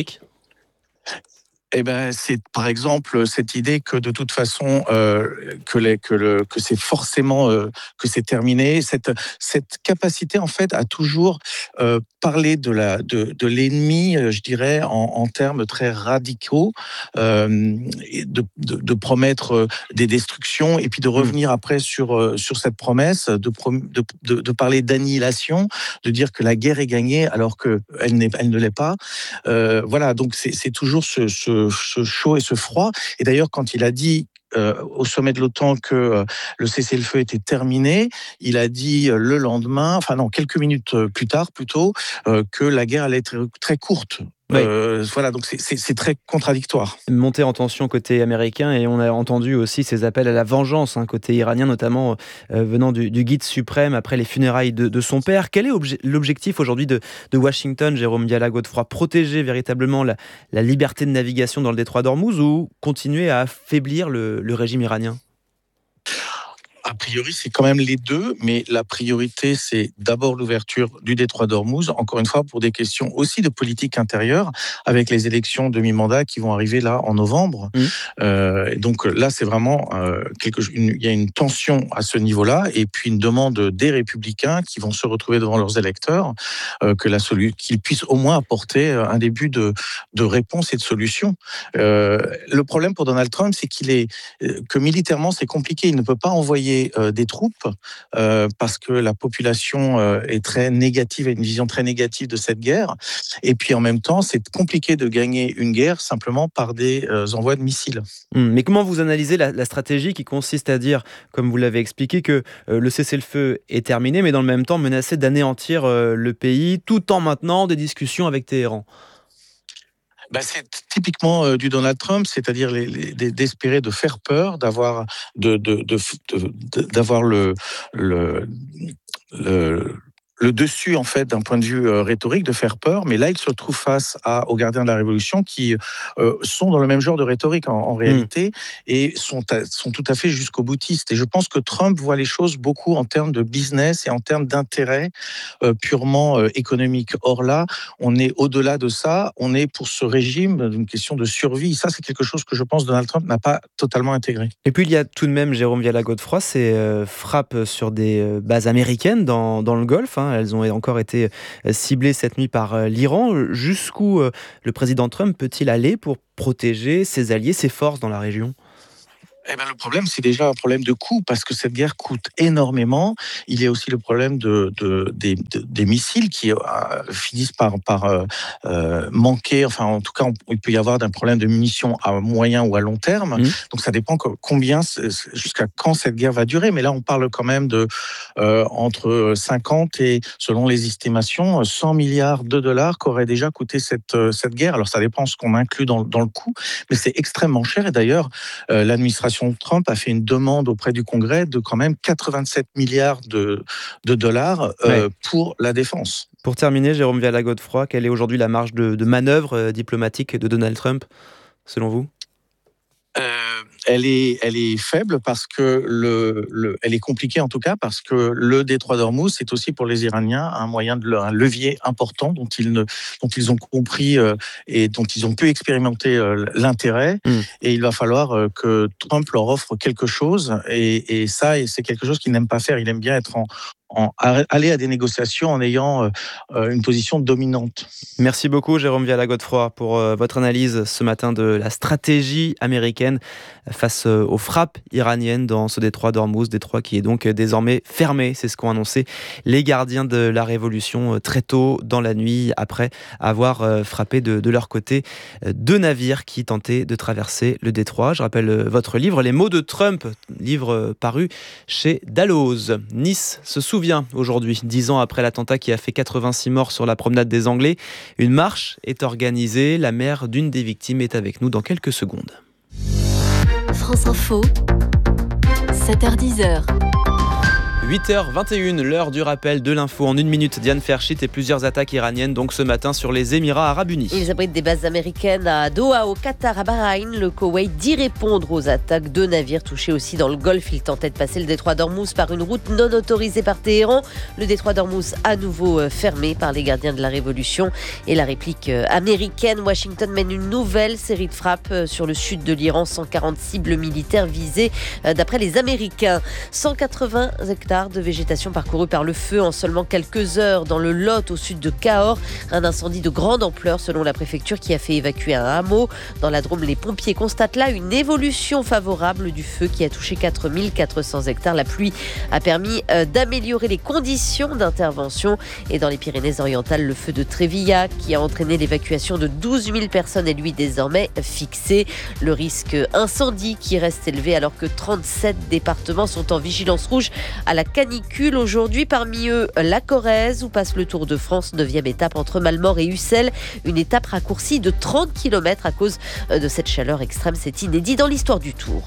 C'est par exemple cette idée que de toute façon que c'est forcément que c'est terminé. Cette capacité en fait à toujours parler de l'ennemi, je dirais en termes très radicaux, et de promettre des destructions et puis de revenir après sur cette promesse, de parler d'annihilation, de dire que la guerre est gagnée alors que elle ne l'est pas. Voilà, donc c'est toujours ce chaud et ce froid. Et d'ailleurs, quand il a dit au sommet de l'OTAN que le cessez-le-feu était terminé, il a dit le lendemain, quelques minutes plus tard plutôt, que la guerre allait être très courte. Oui. Voilà, donc c'est très contradictoire. Montée en tension côté américain et on a entendu aussi ces appels à la vengeance côté iranien, notamment venant du guide suprême après les funérailles de son père. Quel est l'objectif aujourd'hui de Washington, Jérôme Viala-Godefroy ? Protéger véritablement la liberté de navigation dans le détroit d'Ormuz ou continuer à affaiblir le régime iranien ? A priori, c'est quand même les deux, mais la priorité, c'est d'abord l'ouverture du détroit d'Ormuz, encore une fois, pour des questions aussi de politique intérieure, avec les élections de mi-mandat qui vont arriver là en novembre. Donc là, c'est vraiment il y a une tension à ce niveau-là, et puis une demande des républicains qui vont se retrouver devant leurs électeurs, qu'ils puissent au moins apporter un début de réponse et de solution. Le problème pour Donald Trump, c'est que militairement, c'est compliqué. Il ne peut pas envoyer des troupes parce que la population est très négative, a une vision très négative de cette guerre. Et puis en même temps, c'est compliqué de gagner une guerre simplement par des envois de missiles. Mais comment vous analysez la stratégie qui consiste à dire, comme vous l'avez expliqué, que le cessez-le-feu est terminé, mais dans le même temps menacer d'anéantir le pays, tout en maintenant des discussions avec Téhéran ? C'est typiquement du Donald Trump, c'est-à-dire d'espérer de faire peur, d'avoir le dessus, en fait, d'un point de vue rhétorique, de faire peur. Mais là, il se trouve face aux gardiens de la Révolution qui sont dans le même genre de rhétorique en réalité et sont tout à fait jusqu'au boutiste. Et je pense que Trump voit les choses beaucoup en termes de business et en termes d'intérêt purement économique. Or là, on est au-delà de ça. On est pour ce régime d'une question de survie. Ça, c'est quelque chose que je pense Donald Trump n'a pas totalement intégré. Et puis, il y a tout de même, Jérôme Viala-Godefroy, ces frappes sur des bases américaines dans le Golfe. Elles ont encore été ciblées cette nuit par l'Iran. Jusqu'où le président Trump peut-il aller pour protéger ses alliés, ses forces dans la région ? Le problème, c'est déjà un problème de coût, parce que cette guerre coûte énormément. Il y a aussi le problème des missiles qui finissent par manquer. Enfin, en tout cas, il peut y avoir un problème de munitions à moyen ou à long terme. Donc, ça dépend jusqu'à quand cette guerre va durer. Mais là, on parle quand même de entre 50 et, selon les estimations, 100 milliards de dollars qu'aurait déjà coûté cette guerre. Alors, ça dépend ce qu'on inclut dans le coût, mais c'est extrêmement cher. Et d'ailleurs, l'administration Trump a fait une demande auprès du Congrès de quand même 87 milliards de dollars pour la défense. Pour terminer, Jérôme Viala-Godefroy, quelle est aujourd'hui la marge de manœuvre diplomatique de Donald Trump, selon vous ? Elle est faible parce que elle est compliquée en tout cas parce que le détroit d'Ormuz, c'est aussi pour les Iraniens un levier important dont ils ont compris et dont ils ont pu expérimenter l'intérêt. Et il va falloir que Trump leur offre quelque chose et ça, c'est quelque chose qu'il n'aime pas faire. Il aime bien être aller à des négociations en ayant une position dominante. Merci beaucoup Jérôme Viala-Godefroy pour votre analyse ce matin de la stratégie américaine face aux frappes iraniennes dans ce détroit d'Ormuz, détroit qui est donc désormais fermé. C'est ce qu'ont annoncé les gardiens de la Révolution très tôt dans la nuit après avoir frappé de leur côté 2 navires qui tentaient de traverser le détroit. Je rappelle votre livre, Les mots de Trump, livre paru chez Dalloz. Nice se souvient aujourd'hui, 10 ans après l'attentat qui a fait 86 morts sur la promenade des Anglais. Une marche est organisée. La mère d'une des victimes est avec nous dans quelques secondes. France Info, 7h10. 8h21, l'heure du rappel de l'info en 1 minute. Diane Ferchit et plusieurs attaques iraniennes donc ce matin sur les Émirats Arabes Unis. Ils abritent des bases américaines à Doha, au Qatar, à Bahreïn. Le Koweït dit répondre aux attaques. 2 navires touchés aussi dans le Golfe. Ils tentaient de passer le détroit d'Ormuz par une route non autorisée par Téhéran. Le détroit d'Ormuz à nouveau fermé par les gardiens de la Révolution. Et la réplique américaine, Washington mène une nouvelle série de frappes sur le sud de l'Iran. 140 cibles militaires visées d'après les Américains. 180 hectares de végétation parcourue par le feu en seulement quelques heures dans le Lot au sud de Cahors. Un incendie de grande ampleur selon la préfecture qui a fait évacuer un hameau. Dans la Drôme, les pompiers constatent là une évolution favorable du feu qui a touché 4400 hectares. La pluie a permis d'améliorer les conditions d'intervention. Et dans les Pyrénées-Orientales, le feu de Trévilla qui a entraîné l'évacuation de 12 000 personnes est lui désormais fixé. Le risque incendie qui reste élevé alors que 37 départements sont en vigilance rouge à la canicule aujourd'hui. Parmi eux, la Corrèze où passe le Tour de France, 9e étape entre Malmort et Ussel. Une étape raccourcie de 30 km à cause de cette chaleur extrême. C'est inédit dans l'histoire du Tour.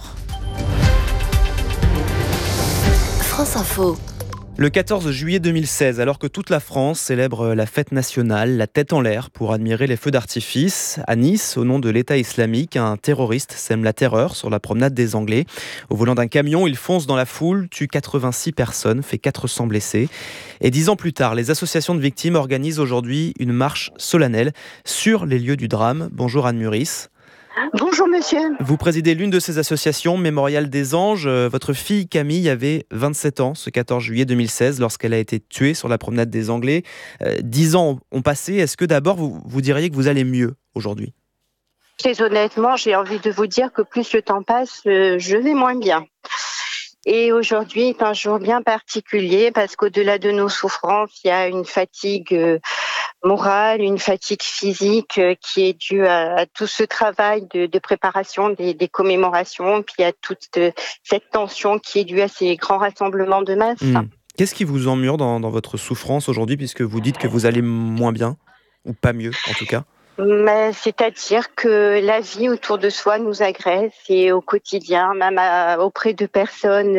France Info. Le 14 juillet 2016, alors que toute la France célèbre la fête nationale, la tête en l'air pour admirer les feux d'artifice, à Nice, au nom de l'État islamique, un terroriste sème la terreur sur la promenade des Anglais. Au volant d'un camion, il fonce dans la foule, tue 86 personnes, fait 400 blessés. Et 10 ans plus tard, les associations de victimes organisent aujourd'hui une marche solennelle sur les lieux du drame. Bonjour Anne Muris. Bonjour monsieur. Vous présidez l'une de ces associations, Mémorial des Anges. Votre fille Camille avait 27 ans ce 14 juillet 2016 lorsqu'elle a été tuée sur la promenade des Anglais. 10 ans ont passé. Est-ce que d'abord vous diriez que vous allez mieux aujourd'hui ? Très honnêtement, j'ai envie de vous dire que plus le temps passe, je vais moins bien. Et aujourd'hui est un jour bien particulier parce qu'au-delà de nos souffrances, il y a une fatigue morale, une fatigue physique qui est due à tout ce travail de préparation des commémorations, puis à toute cette tension qui est due à ces grands rassemblements de masse. Qu'est-ce qui vous emmure dans votre souffrance aujourd'hui, puisque vous dites que vous allez moins bien, ou pas mieux en tout cas ? C'est-à-dire que la vie autour de soi nous agresse et au quotidien, même auprès de personnes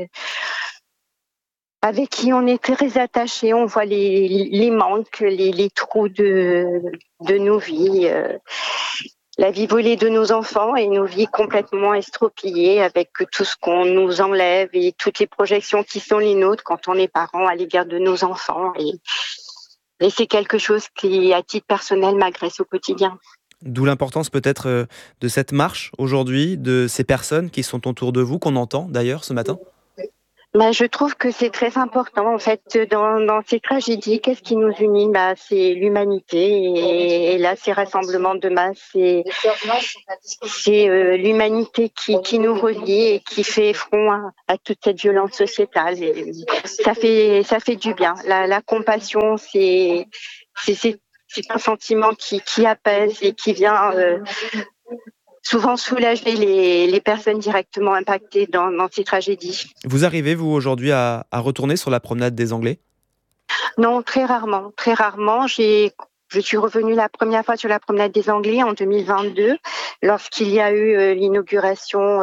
avec qui on est très attaché, on voit les manques, les trous de nos vies, la vie volée de nos enfants et nos vies complètement estropiées avec tout ce qu'on nous enlève et toutes les projections qui sont les nôtres quand on est parents à l'égard de nos enfants. Et c'est quelque chose qui, à titre personnel, m'agresse au quotidien. D'où l'importance peut-être de cette marche aujourd'hui, de ces personnes qui sont autour de vous, qu'on entend d'ailleurs ce matin. Je trouve que c'est très important. En fait, dans ces tragédies, qu'est-ce qui nous unit ? C'est l'humanité. Et là, ces rassemblements de masse, c'est l'humanité qui nous relie et qui fait front à toute cette violence sociétale. Et ça fait du bien. La compassion, c'est un sentiment qui apaise et qui vient souvent soulager les personnes directement impactées dans ces tragédies. Vous arrivez, vous, aujourd'hui, à retourner sur la promenade des Anglais ? Non, très rarement. Très rarement. Je suis revenue la première fois sur la promenade des Anglais en 2022, lorsqu'il y a eu l'inauguration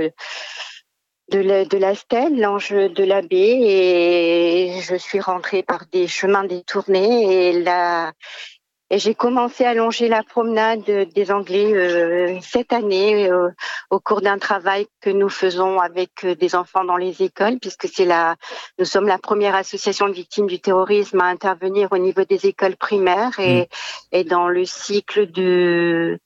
de la stèle, l'ange de la baie, et je suis rentrée par des chemins détournés et j'ai commencé à longer la promenade des Anglais cette année au cours d'un travail que nous faisons avec des enfants dans les écoles, puisque nous sommes la première association de victimes du terrorisme à intervenir au niveau des écoles primaires et dans le cycle de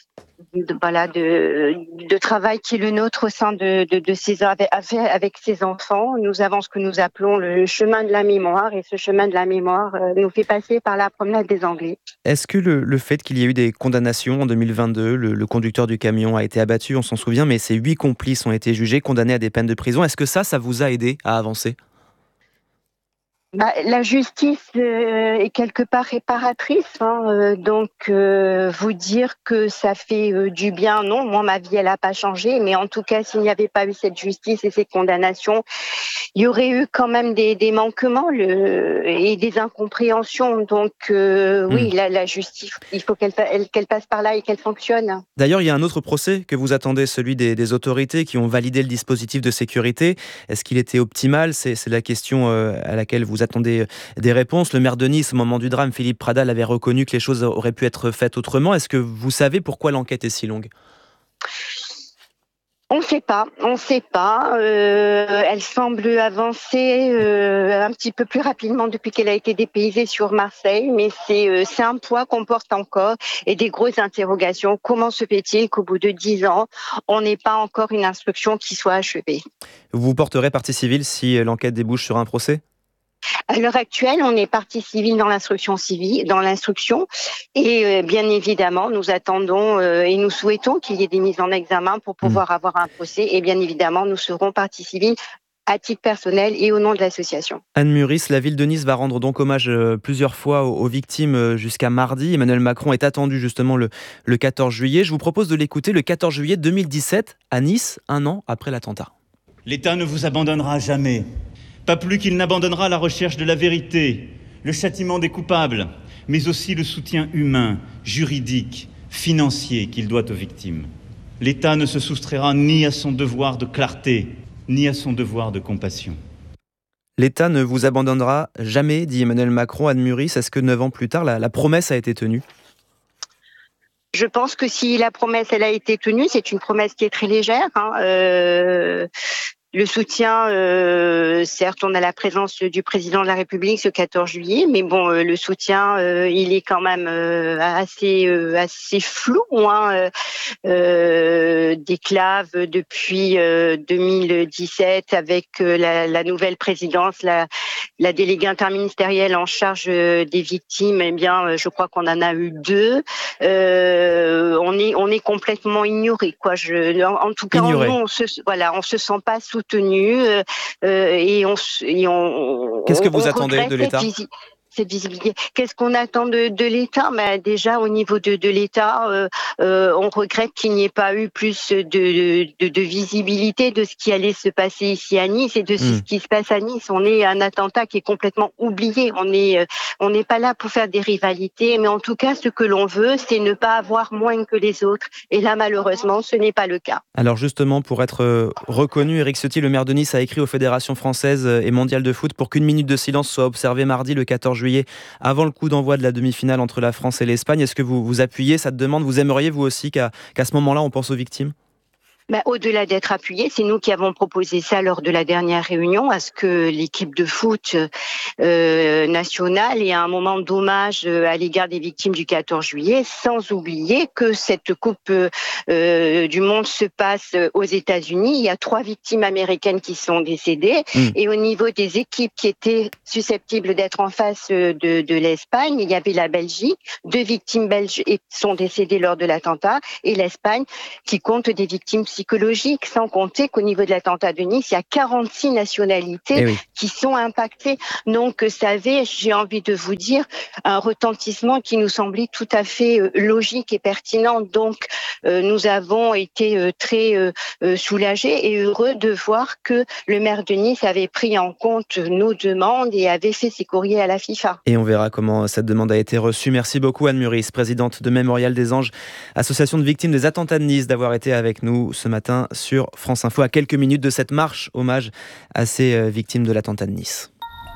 travail qui est le nôtre au sein avec ces enfants. Nous avons ce que nous appelons le chemin de la mémoire, et ce chemin de la mémoire nous fait passer par la promenade des Anglais. Est-ce que le fait qu'il y ait eu des condamnations en 2022, le conducteur du camion a été abattu, on s'en souvient, mais ses 8 complices ont été jugés, condamnés à des peines de prison, est-ce que ça vous a aidé à avancer ? La justice est quelque part réparatrice, donc vous dire que ça fait du bien, non, moi ma vie elle n'a pas changé, mais en tout cas s'il n'y avait pas eu cette justice et ces condamnations, il y aurait eu quand même des manquements et des incompréhensions, donc oui, la justice, il faut qu'elle passe par là et qu'elle fonctionne. D'ailleurs, il y a un autre procès que vous attendez, celui des autorités qui ont validé le dispositif de sécurité. Est-ce qu'il était optimal ? C'est la question à laquelle vous attendez des réponses. Le maire de Nice, au moment du drame, Philippe Pradal, avait reconnu que les choses auraient pu être faites autrement. Est-ce que vous savez pourquoi l'enquête est si longue ? On ne sait pas. Elle semble avancer un petit peu plus rapidement depuis qu'elle a été dépaysée sur Marseille, mais c'est un poids qu'on porte encore et des grosses interrogations. Comment se fait-il qu'au bout de 10 ans, on n'ait pas encore une instruction qui soit achevée ? Vous porterez partie civile si l'enquête débouche sur un procès ? À l'heure actuelle, on est partie civile dans l'instruction et bien évidemment, nous attendons et nous souhaitons qu'il y ait des mises en examen pour pouvoir avoir un procès, et bien évidemment, nous serons partie civile à titre personnel et au nom de l'association. Anne Muris, la ville de Nice va rendre donc hommage plusieurs fois aux victimes jusqu'à mardi. Emmanuel Macron est attendu justement le 14 juillet. Je vous propose de l'écouter le 14 juillet 2017 à Nice, 1 an après l'attentat. L'État ne vous abandonnera jamais. Pas plus qu'il n'abandonnera la recherche de la vérité, le châtiment des coupables, mais aussi le soutien humain, juridique, financier qu'il doit aux victimes. L'État ne se soustraira ni à son devoir de clarté, ni à son devoir de compassion. L'État ne vous abandonnera jamais, dit Emmanuel Macron. Anne Muris, est-ce que 9 ans plus tard, la promesse a été tenue ? Je pense que si la promesse elle a été tenue, c'est une promesse qui est très légère. Le soutien, certes, on a la présence du président de la République ce 14 juillet, mais bon, le soutien, il est quand même assez flou. Déclave depuis 2017 avec la nouvelle présidence, la déléguée interministérielle en charge des victimes. Eh bien, je crois qu'on en a eu 2. On est complètement ignoré, quoi. En tout cas, on se sent pas soutenu et Qu'est-ce que vous attendez de l'État ? cette visibilité. Qu'est-ce qu'on attend de l'État ? Déjà, au niveau de l'État, on regrette qu'il n'y ait pas eu plus de visibilité de ce qui allait se passer ici à Nice et de ce qui se passe à Nice. On est un attentat qui est complètement oublié. On n'est pas là pour faire des rivalités, mais en tout cas, ce que l'on veut, c'est ne pas avoir moins que les autres. Et là, malheureusement, ce n'est pas le cas. Alors justement, pour être reconnu, Éric Ciotti, le maire de Nice, a écrit aux fédérations françaises et mondiales de foot pour qu'une minute de silence soit observée mardi, le 14 juillet, avant le coup d'envoi de la demi-finale entre la France et l'Espagne. Est-ce que vous appuyez cette demande ? Vous aimeriez, vous aussi, qu'à ce moment-là, on pense aux victimes ? Au-delà d'être appuyés, c'est nous qui avons proposé ça lors de la dernière réunion, à ce que l'équipe de foot nationale ait un moment d'hommage à l'égard des victimes du 14 juillet, sans oublier que cette Coupe du Monde se passe aux États-Unis. Il y a 3 victimes américaines qui sont décédées. Et au niveau des équipes qui étaient susceptibles d'être en face de l'Espagne, il y avait la Belgique. 2 victimes belges sont décédées lors de l'attentat. Et l'Espagne qui compte des victimes psychologiques, sans compter qu'au niveau de l'attentat de Nice, il y a 46 nationalités qui sont impactées. Donc, ça avait, j'ai envie de vous dire, un retentissement qui nous semblait tout à fait logique et pertinent. Donc, nous avons été très soulagés et heureux de voir que le maire de Nice avait pris en compte nos demandes et avait fait ses courriers à la FIFA. Et on verra comment cette demande a été reçue. Merci beaucoup Anne Muris, présidente de Mémorial des Anges, association de victimes des attentats de Nice, d'avoir été avec nous ce matin sur France Info, à quelques minutes de cette marche hommage à ces victimes de l'attentat de Nice.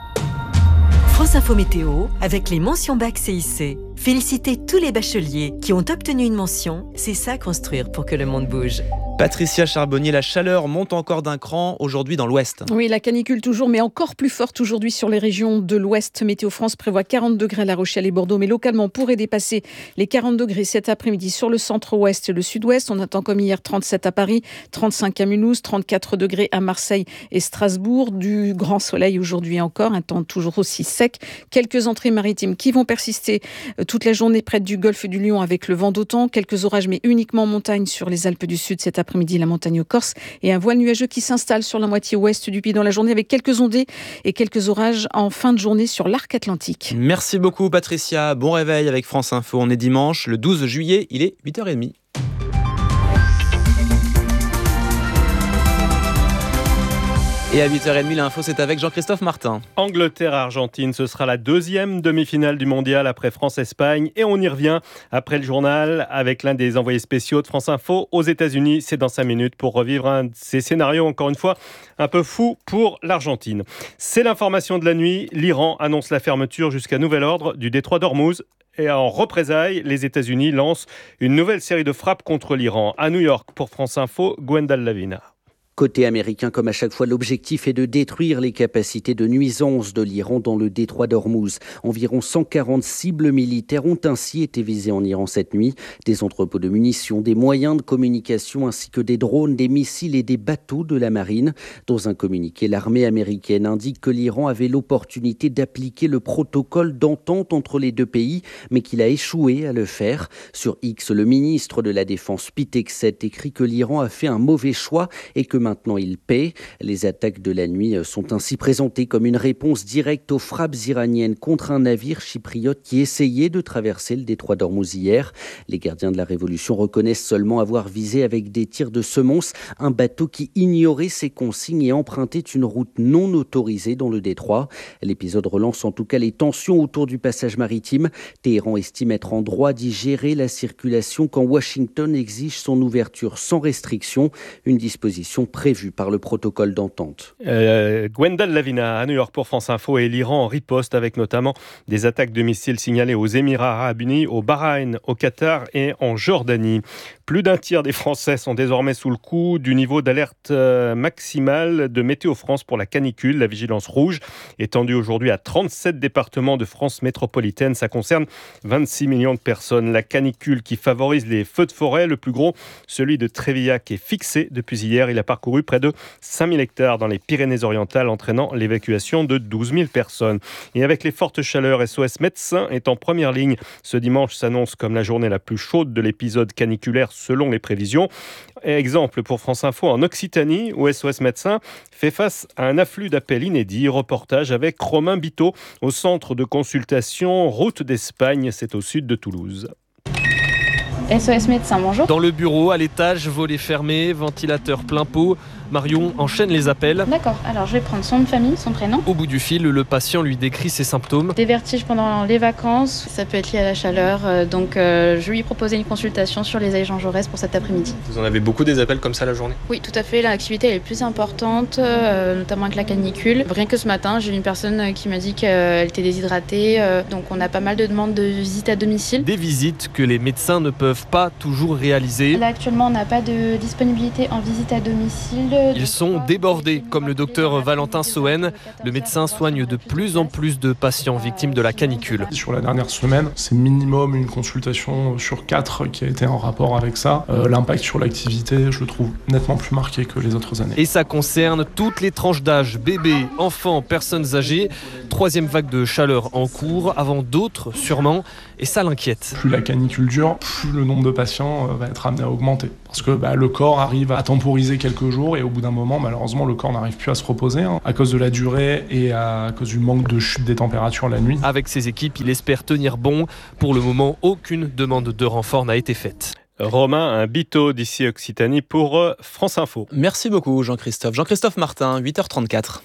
France Info Météo avec les mentions bac CIC. Félicitez tous les bacheliers qui ont obtenu une mention. C'est ça construire pour que le monde bouge. Patricia Charbonnier, la chaleur monte encore d'un cran aujourd'hui dans l'Ouest. Oui, la canicule toujours, mais encore plus forte aujourd'hui sur les régions de l'Ouest. Météo France prévoit 40 degrés à La Rochelle et Bordeaux, mais localement pourrait dépasser les 40 degrés cet après-midi sur le centre-ouest et le sud-ouest. On attend comme hier 37 à Paris, 35 à Mulhouse, 34 degrés à Marseille et Strasbourg. Du grand soleil aujourd'hui encore, un temps toujours aussi sec. Quelques entrées maritimes qui vont persister toute la journée près du golfe du Lion avec le vent d'automne. Quelques orages, mais uniquement en montagne sur les Alpes du Sud cet après-midi, la montagne corse, et un voile nuageux qui s'installe sur la moitié ouest du pays dans la journée avec quelques ondées et quelques orages en fin de journée sur l'arc atlantique. Merci beaucoup Patricia, bon réveil avec France Info. On est dimanche, le 12 juillet, il est 8h30. Et à 8h30, l'info, c'est avec Jean-Christophe Martin. Angleterre-Argentine, ce sera la deuxième demi-finale du mondial après France-Espagne. Et on y revient après le journal avec l'un des envoyés spéciaux de France Info aux États-Unis. C'est dans 5 minutes pour revivre un de ces scénarios, encore une fois, un peu fou pour l'Argentine. C'est l'information de la nuit. L'Iran annonce la fermeture jusqu'à nouvel ordre du détroit d'Ormuz. Et en représailles, les États-Unis lancent une nouvelle série de frappes contre l'Iran. À New York, pour France Info, Gwendal Lavina. Côté américain, comme à chaque fois, l'objectif est de détruire les capacités de nuisance de l'Iran dans le détroit d'Ormuz. Environ 140 cibles militaires ont ainsi été visées en Iran cette nuit. Des entrepôts de munitions, des moyens de communication ainsi que des drones, des missiles et des bateaux de la marine. Dans un communiqué, l'armée américaine indique que l'Iran avait l'opportunité d'appliquer le protocole d'entente entre les deux pays, mais qu'il a échoué à le faire. Sur X, le ministre de la Défense, Pete Hegseth, écrit que l'Iran a fait un mauvais choix et que maintenant il paie. Les attaques de la nuit sont ainsi présentées comme une réponse directe aux frappes iraniennes contre un navire chypriote qui essayait de traverser le détroit d'Ormuz hier. Les gardiens de la Révolution reconnaissent seulement avoir visé avec des tirs de semonce un bateau qui ignorait ses consignes et empruntait une route non autorisée dans le détroit. L'épisode relance en tout cas les tensions autour du passage maritime. Téhéran estime être en droit d'y gérer la circulation quand Washington exige son ouverture sans restriction, une disposition prévu par le protocole d'entente. Gwendal Lavina à New York pour France Info. Et l'Iran en riposte avec notamment des attaques de missiles signalées aux Émirats Arabes Unis, au Bahreïn, au Qatar et en Jordanie. Plus d'un tiers des Français sont désormais sous le coup du niveau d'alerte maximale de Météo France pour la canicule. La vigilance rouge étendue aujourd'hui à 37 départements de France métropolitaine. Ça concerne 26 millions de personnes. La canicule qui favorise les feux de forêt, le plus gros, celui de Trévillac, est fixé depuis hier. Il a parcouru parcouru près de 5000 hectares dans les Pyrénées-Orientales, entraînant l'évacuation de 12 000 personnes. Et avec les fortes chaleurs, SOS Médecins est en première ligne. Ce dimanche s'annonce comme la journée la plus chaude de l'épisode caniculaire selon les prévisions. Exemple pour France Info en Occitanie, où SOS Médecins fait face à un afflux d'appels inédits. Reportage avec Romain Biteau au centre de consultation Route d'Espagne, c'est au sud de Toulouse. SOS Médecins, bonjour. Dans le bureau, à l'étage, volet fermé, ventilateur plein pot. Marion enchaîne les appels. D'accord, alors je vais prendre son nom de famille, son prénom. Au bout du fil, le patient lui décrit ses symptômes. Des vertiges pendant les vacances, ça peut être lié à la chaleur. Donc je lui ai proposé une consultation sur les Jean Jaurès pour cet après-midi. Vous en avez beaucoup des appels comme ça la journée ? Oui, tout à fait. L'activité elle est plus importante, notamment avec la canicule. Rien que ce matin, j'ai une personne qui m'a dit qu'elle était déshydratée. Donc on a pas mal de demandes de visites à domicile. Des visites que les médecins ne peuvent pas toujours réaliser. Là actuellement, on n'a pas de disponibilité en visite à domicile. Ils sont débordés, comme le docteur Valentin Sohen. Le médecin soigne de plus en plus de patients victimes de la canicule. Sur la dernière semaine, c'est minimum une consultation sur 4 qui a été en rapport avec ça. L'impact sur l'activité, je le trouve nettement plus marqué que les autres années. Et ça concerne toutes les tranches d'âge, bébés, enfants, personnes âgées. 3e vague de chaleur en cours, avant d'autres sûrement, et ça l'inquiète. Plus la canicule dure, plus le nombre de patients va être amené à augmenter. Parce que le corps arrive à temporiser quelques jours et au bout d'un moment, malheureusement, le corps n'arrive plus à se reposer à cause de la durée et à cause du manque de chute des températures la nuit. Avec ses équipes, il espère tenir bon. Pour le moment, aucune demande de renfort n'a été faite. Romain Biteau d'ici Occitanie pour France Info. Merci beaucoup Jean-Christophe. Jean-Christophe Martin, 8h34.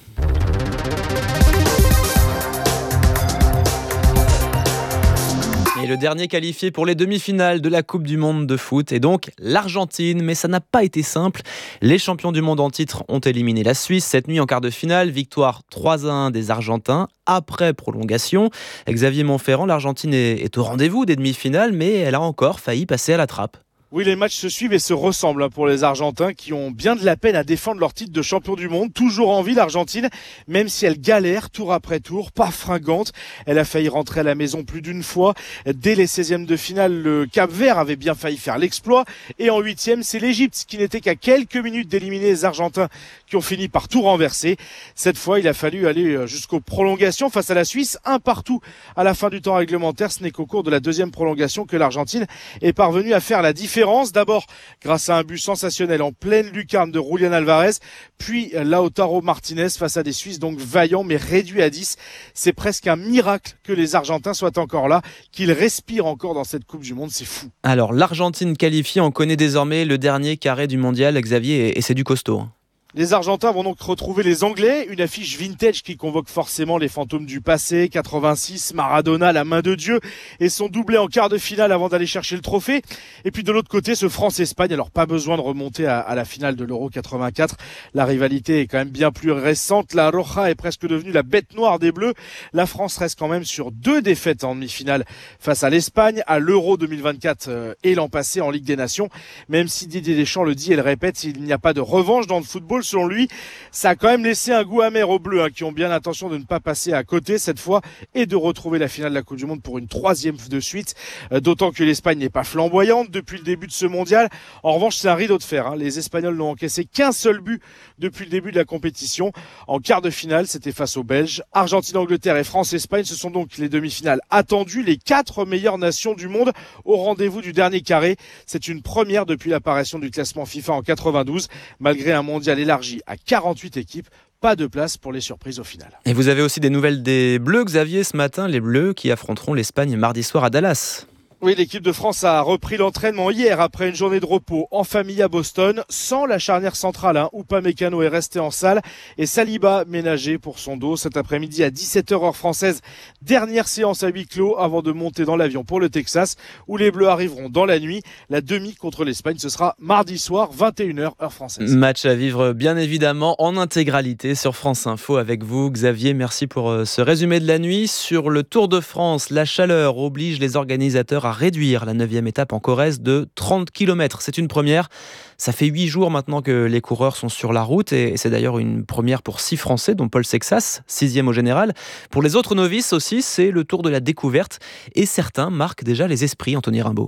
Et le dernier qualifié pour les demi-finales de la Coupe du Monde de foot est donc l'Argentine. Mais ça n'a pas été simple. Les champions du monde en titre ont éliminé la Suisse cette nuit en quart de finale. Victoire 3-1 des Argentins après prolongation. Xavier Monferrand, l'Argentine est au rendez-vous des demi-finales, mais elle a encore failli passer à la trappe. Oui, les matchs se suivent et se ressemblent pour les Argentins qui ont bien de la peine à défendre leur titre de champion du monde. Toujours en vie l'Argentine, même si elle galère tour après tour, pas fringante. Elle a failli rentrer à la maison plus d'une fois. Dès les 16e de finale, le Cap-Vert avait bien failli faire l'exploit. Et en 8e, c'est l'Égypte qui n'était qu'à quelques minutes d'éliminer les Argentins qui ont fini par tout renverser. Cette fois, il a fallu aller jusqu'aux prolongations face à la Suisse. 1-1 à la fin du temps réglementaire. Ce n'est qu'au cours de la deuxième prolongation que l'Argentine est parvenue à faire la différence. D'abord grâce à un but sensationnel en pleine lucarne de Julián Álvarez, puis Lautaro Martinez face à des Suisses donc vaillants mais réduits à 10. C'est presque un miracle que les Argentins soient encore là, qu'ils respirent encore dans cette Coupe du Monde, c'est fou. Alors l'Argentine qualifiée, on connaît désormais le dernier carré du mondial, Xavier, et c'est du costaud. Les Argentins vont donc retrouver les Anglais, une affiche vintage qui convoque forcément les fantômes du passé, 86, Maradona, la main de Dieu, et son doublé en quart de finale avant d'aller chercher le trophée. Et puis de l'autre côté, ce France-Espagne, alors pas besoin de remonter à la finale de l'Euro 84, la rivalité est quand même bien plus récente, la Roja est presque devenue la bête noire des Bleus. La France reste quand même sur 2 défaites en demi-finale face à l'Espagne, à l'Euro 2024 et l'an passé en Ligue des Nations. Même si Didier Deschamps le dit et le répète, il n'y a pas de revanche dans le football. Selon lui, ça a quand même laissé un goût amer aux Bleus qui ont bien l'intention de ne pas passer à côté cette fois et de retrouver la finale de la Coupe du Monde pour une 3e de suite. D'autant que l'Espagne n'est pas flamboyante depuis le début de ce mondial. En revanche, c'est un rideau de fer. Les Espagnols n'ont encaissé qu'un seul but depuis le début de la compétition. En quart de finale, c'était face aux Belges. Argentine, Angleterre et France-Espagne, ce sont donc les demi-finales attendues. Les 4 meilleures nations du monde au rendez-vous du dernier carré. C'est une première depuis l'apparition du classement FIFA en 92. Malgré un mondial élargi à 48 équipes, pas de place pour les surprises au final. Et vous avez aussi des nouvelles des Bleus, Xavier, ce matin, les Bleus qui affronteront l'Espagne mardi soir à Dallas. Oui, l'équipe de France a repris l'entraînement hier après une journée de repos en famille à Boston, sans la charnière centrale. Upamecano est resté en salle et Saliba ménagé pour son dos cet après-midi à 17h heure française. Dernière séance à huis clos avant de monter dans l'avion pour le Texas où les Bleus arriveront dans la nuit. La demi contre l'Espagne, ce sera mardi soir, 21h heure française. Match à vivre bien évidemment en intégralité sur France Info avec vous. Xavier, merci pour ce résumé de la nuit. Sur le Tour de France, la chaleur oblige les organisateurs à réduire la 9e étape en Corrèze de 30 km. C'est une première. Ça fait 8 jours maintenant que les coureurs sont sur la route et c'est d'ailleurs une première pour 6 Français, dont Paul Sexas, 6e au général. Pour les autres novices aussi, c'est le tour de la découverte et certains marquent déjà les esprits, Anthony Rimbaud.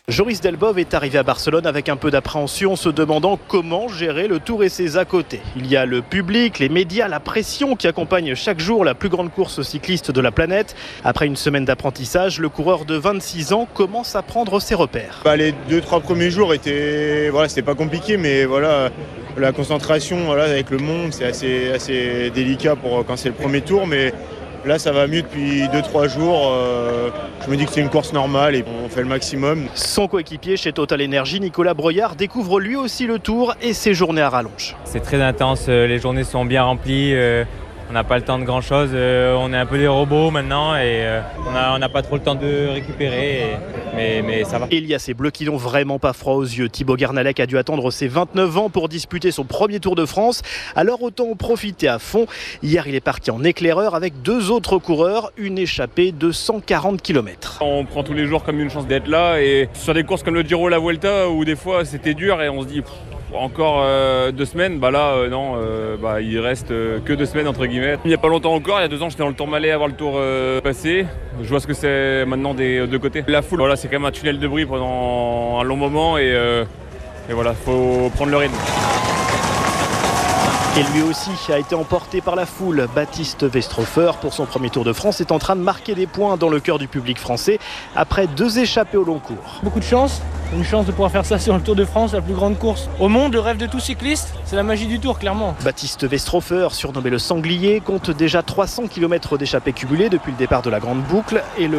Joris Delbove est arrivé à Barcelone avec un peu d'appréhension, se demandant comment gérer le Tour et ses à côté. Il y a le public, les médias, la pression qui accompagne chaque jour la plus grande course cycliste de la planète. Après une semaine d'apprentissage, le coureur de 26 ans commence à prendre ses repères. Les 2-3 premiers jours c'était pas compliqué, mais la concentration avec le monde, c'est assez délicat pour quand c'est le premier tour, mais là, ça va mieux depuis 2-3 jours. Je me dis que c'est une course normale et on fait le maximum. Son coéquipier chez Total Energy, Nicolas Breuillard, découvre lui aussi le Tour et ses journées à rallonge. C'est très intense, les journées sont bien remplies. On n'a pas le temps de grand chose, on est un peu des robots maintenant et on n'a pas trop le temps de récupérer, mais ça va. Et il y a ces bleus qui n'ont vraiment pas froid aux yeux. Thibaut Garnalec a dû attendre ses 29 ans pour disputer son premier Tour de France, alors autant en profiter à fond. Hier, il est parti en éclaireur avec 2 autres coureurs, une échappée de 140 km. On prend tous les jours comme une chance d'être là et sur des courses comme le Giro, la Vuelta, où des fois c'était dur et on se dit... Encore 2 semaines, non, il reste que 2 semaines entre guillemets. Il n'y a pas longtemps encore, il y a 2 ans j'étais dans le Tourmalet à voir le Tour passer. Je vois ce que c'est maintenant des deux côtés. La foule, c'est quand même un tunnel de bruit pendant un long moment et voilà, faut prendre le rythme. Et lui aussi a été emporté par la foule. Baptiste Westrofer, pour son premier Tour de France, est en train de marquer des points dans le cœur du public français après 2 échappées au long cours. Beaucoup de chance, une chance de pouvoir faire ça sur le Tour de France, la plus grande course au monde, le rêve de tout cycliste, c'est la magie du Tour clairement. Baptiste Westrofer, surnommé le sanglier, compte déjà 300 km d'échappées cumulées depuis le départ de la grande boucle et le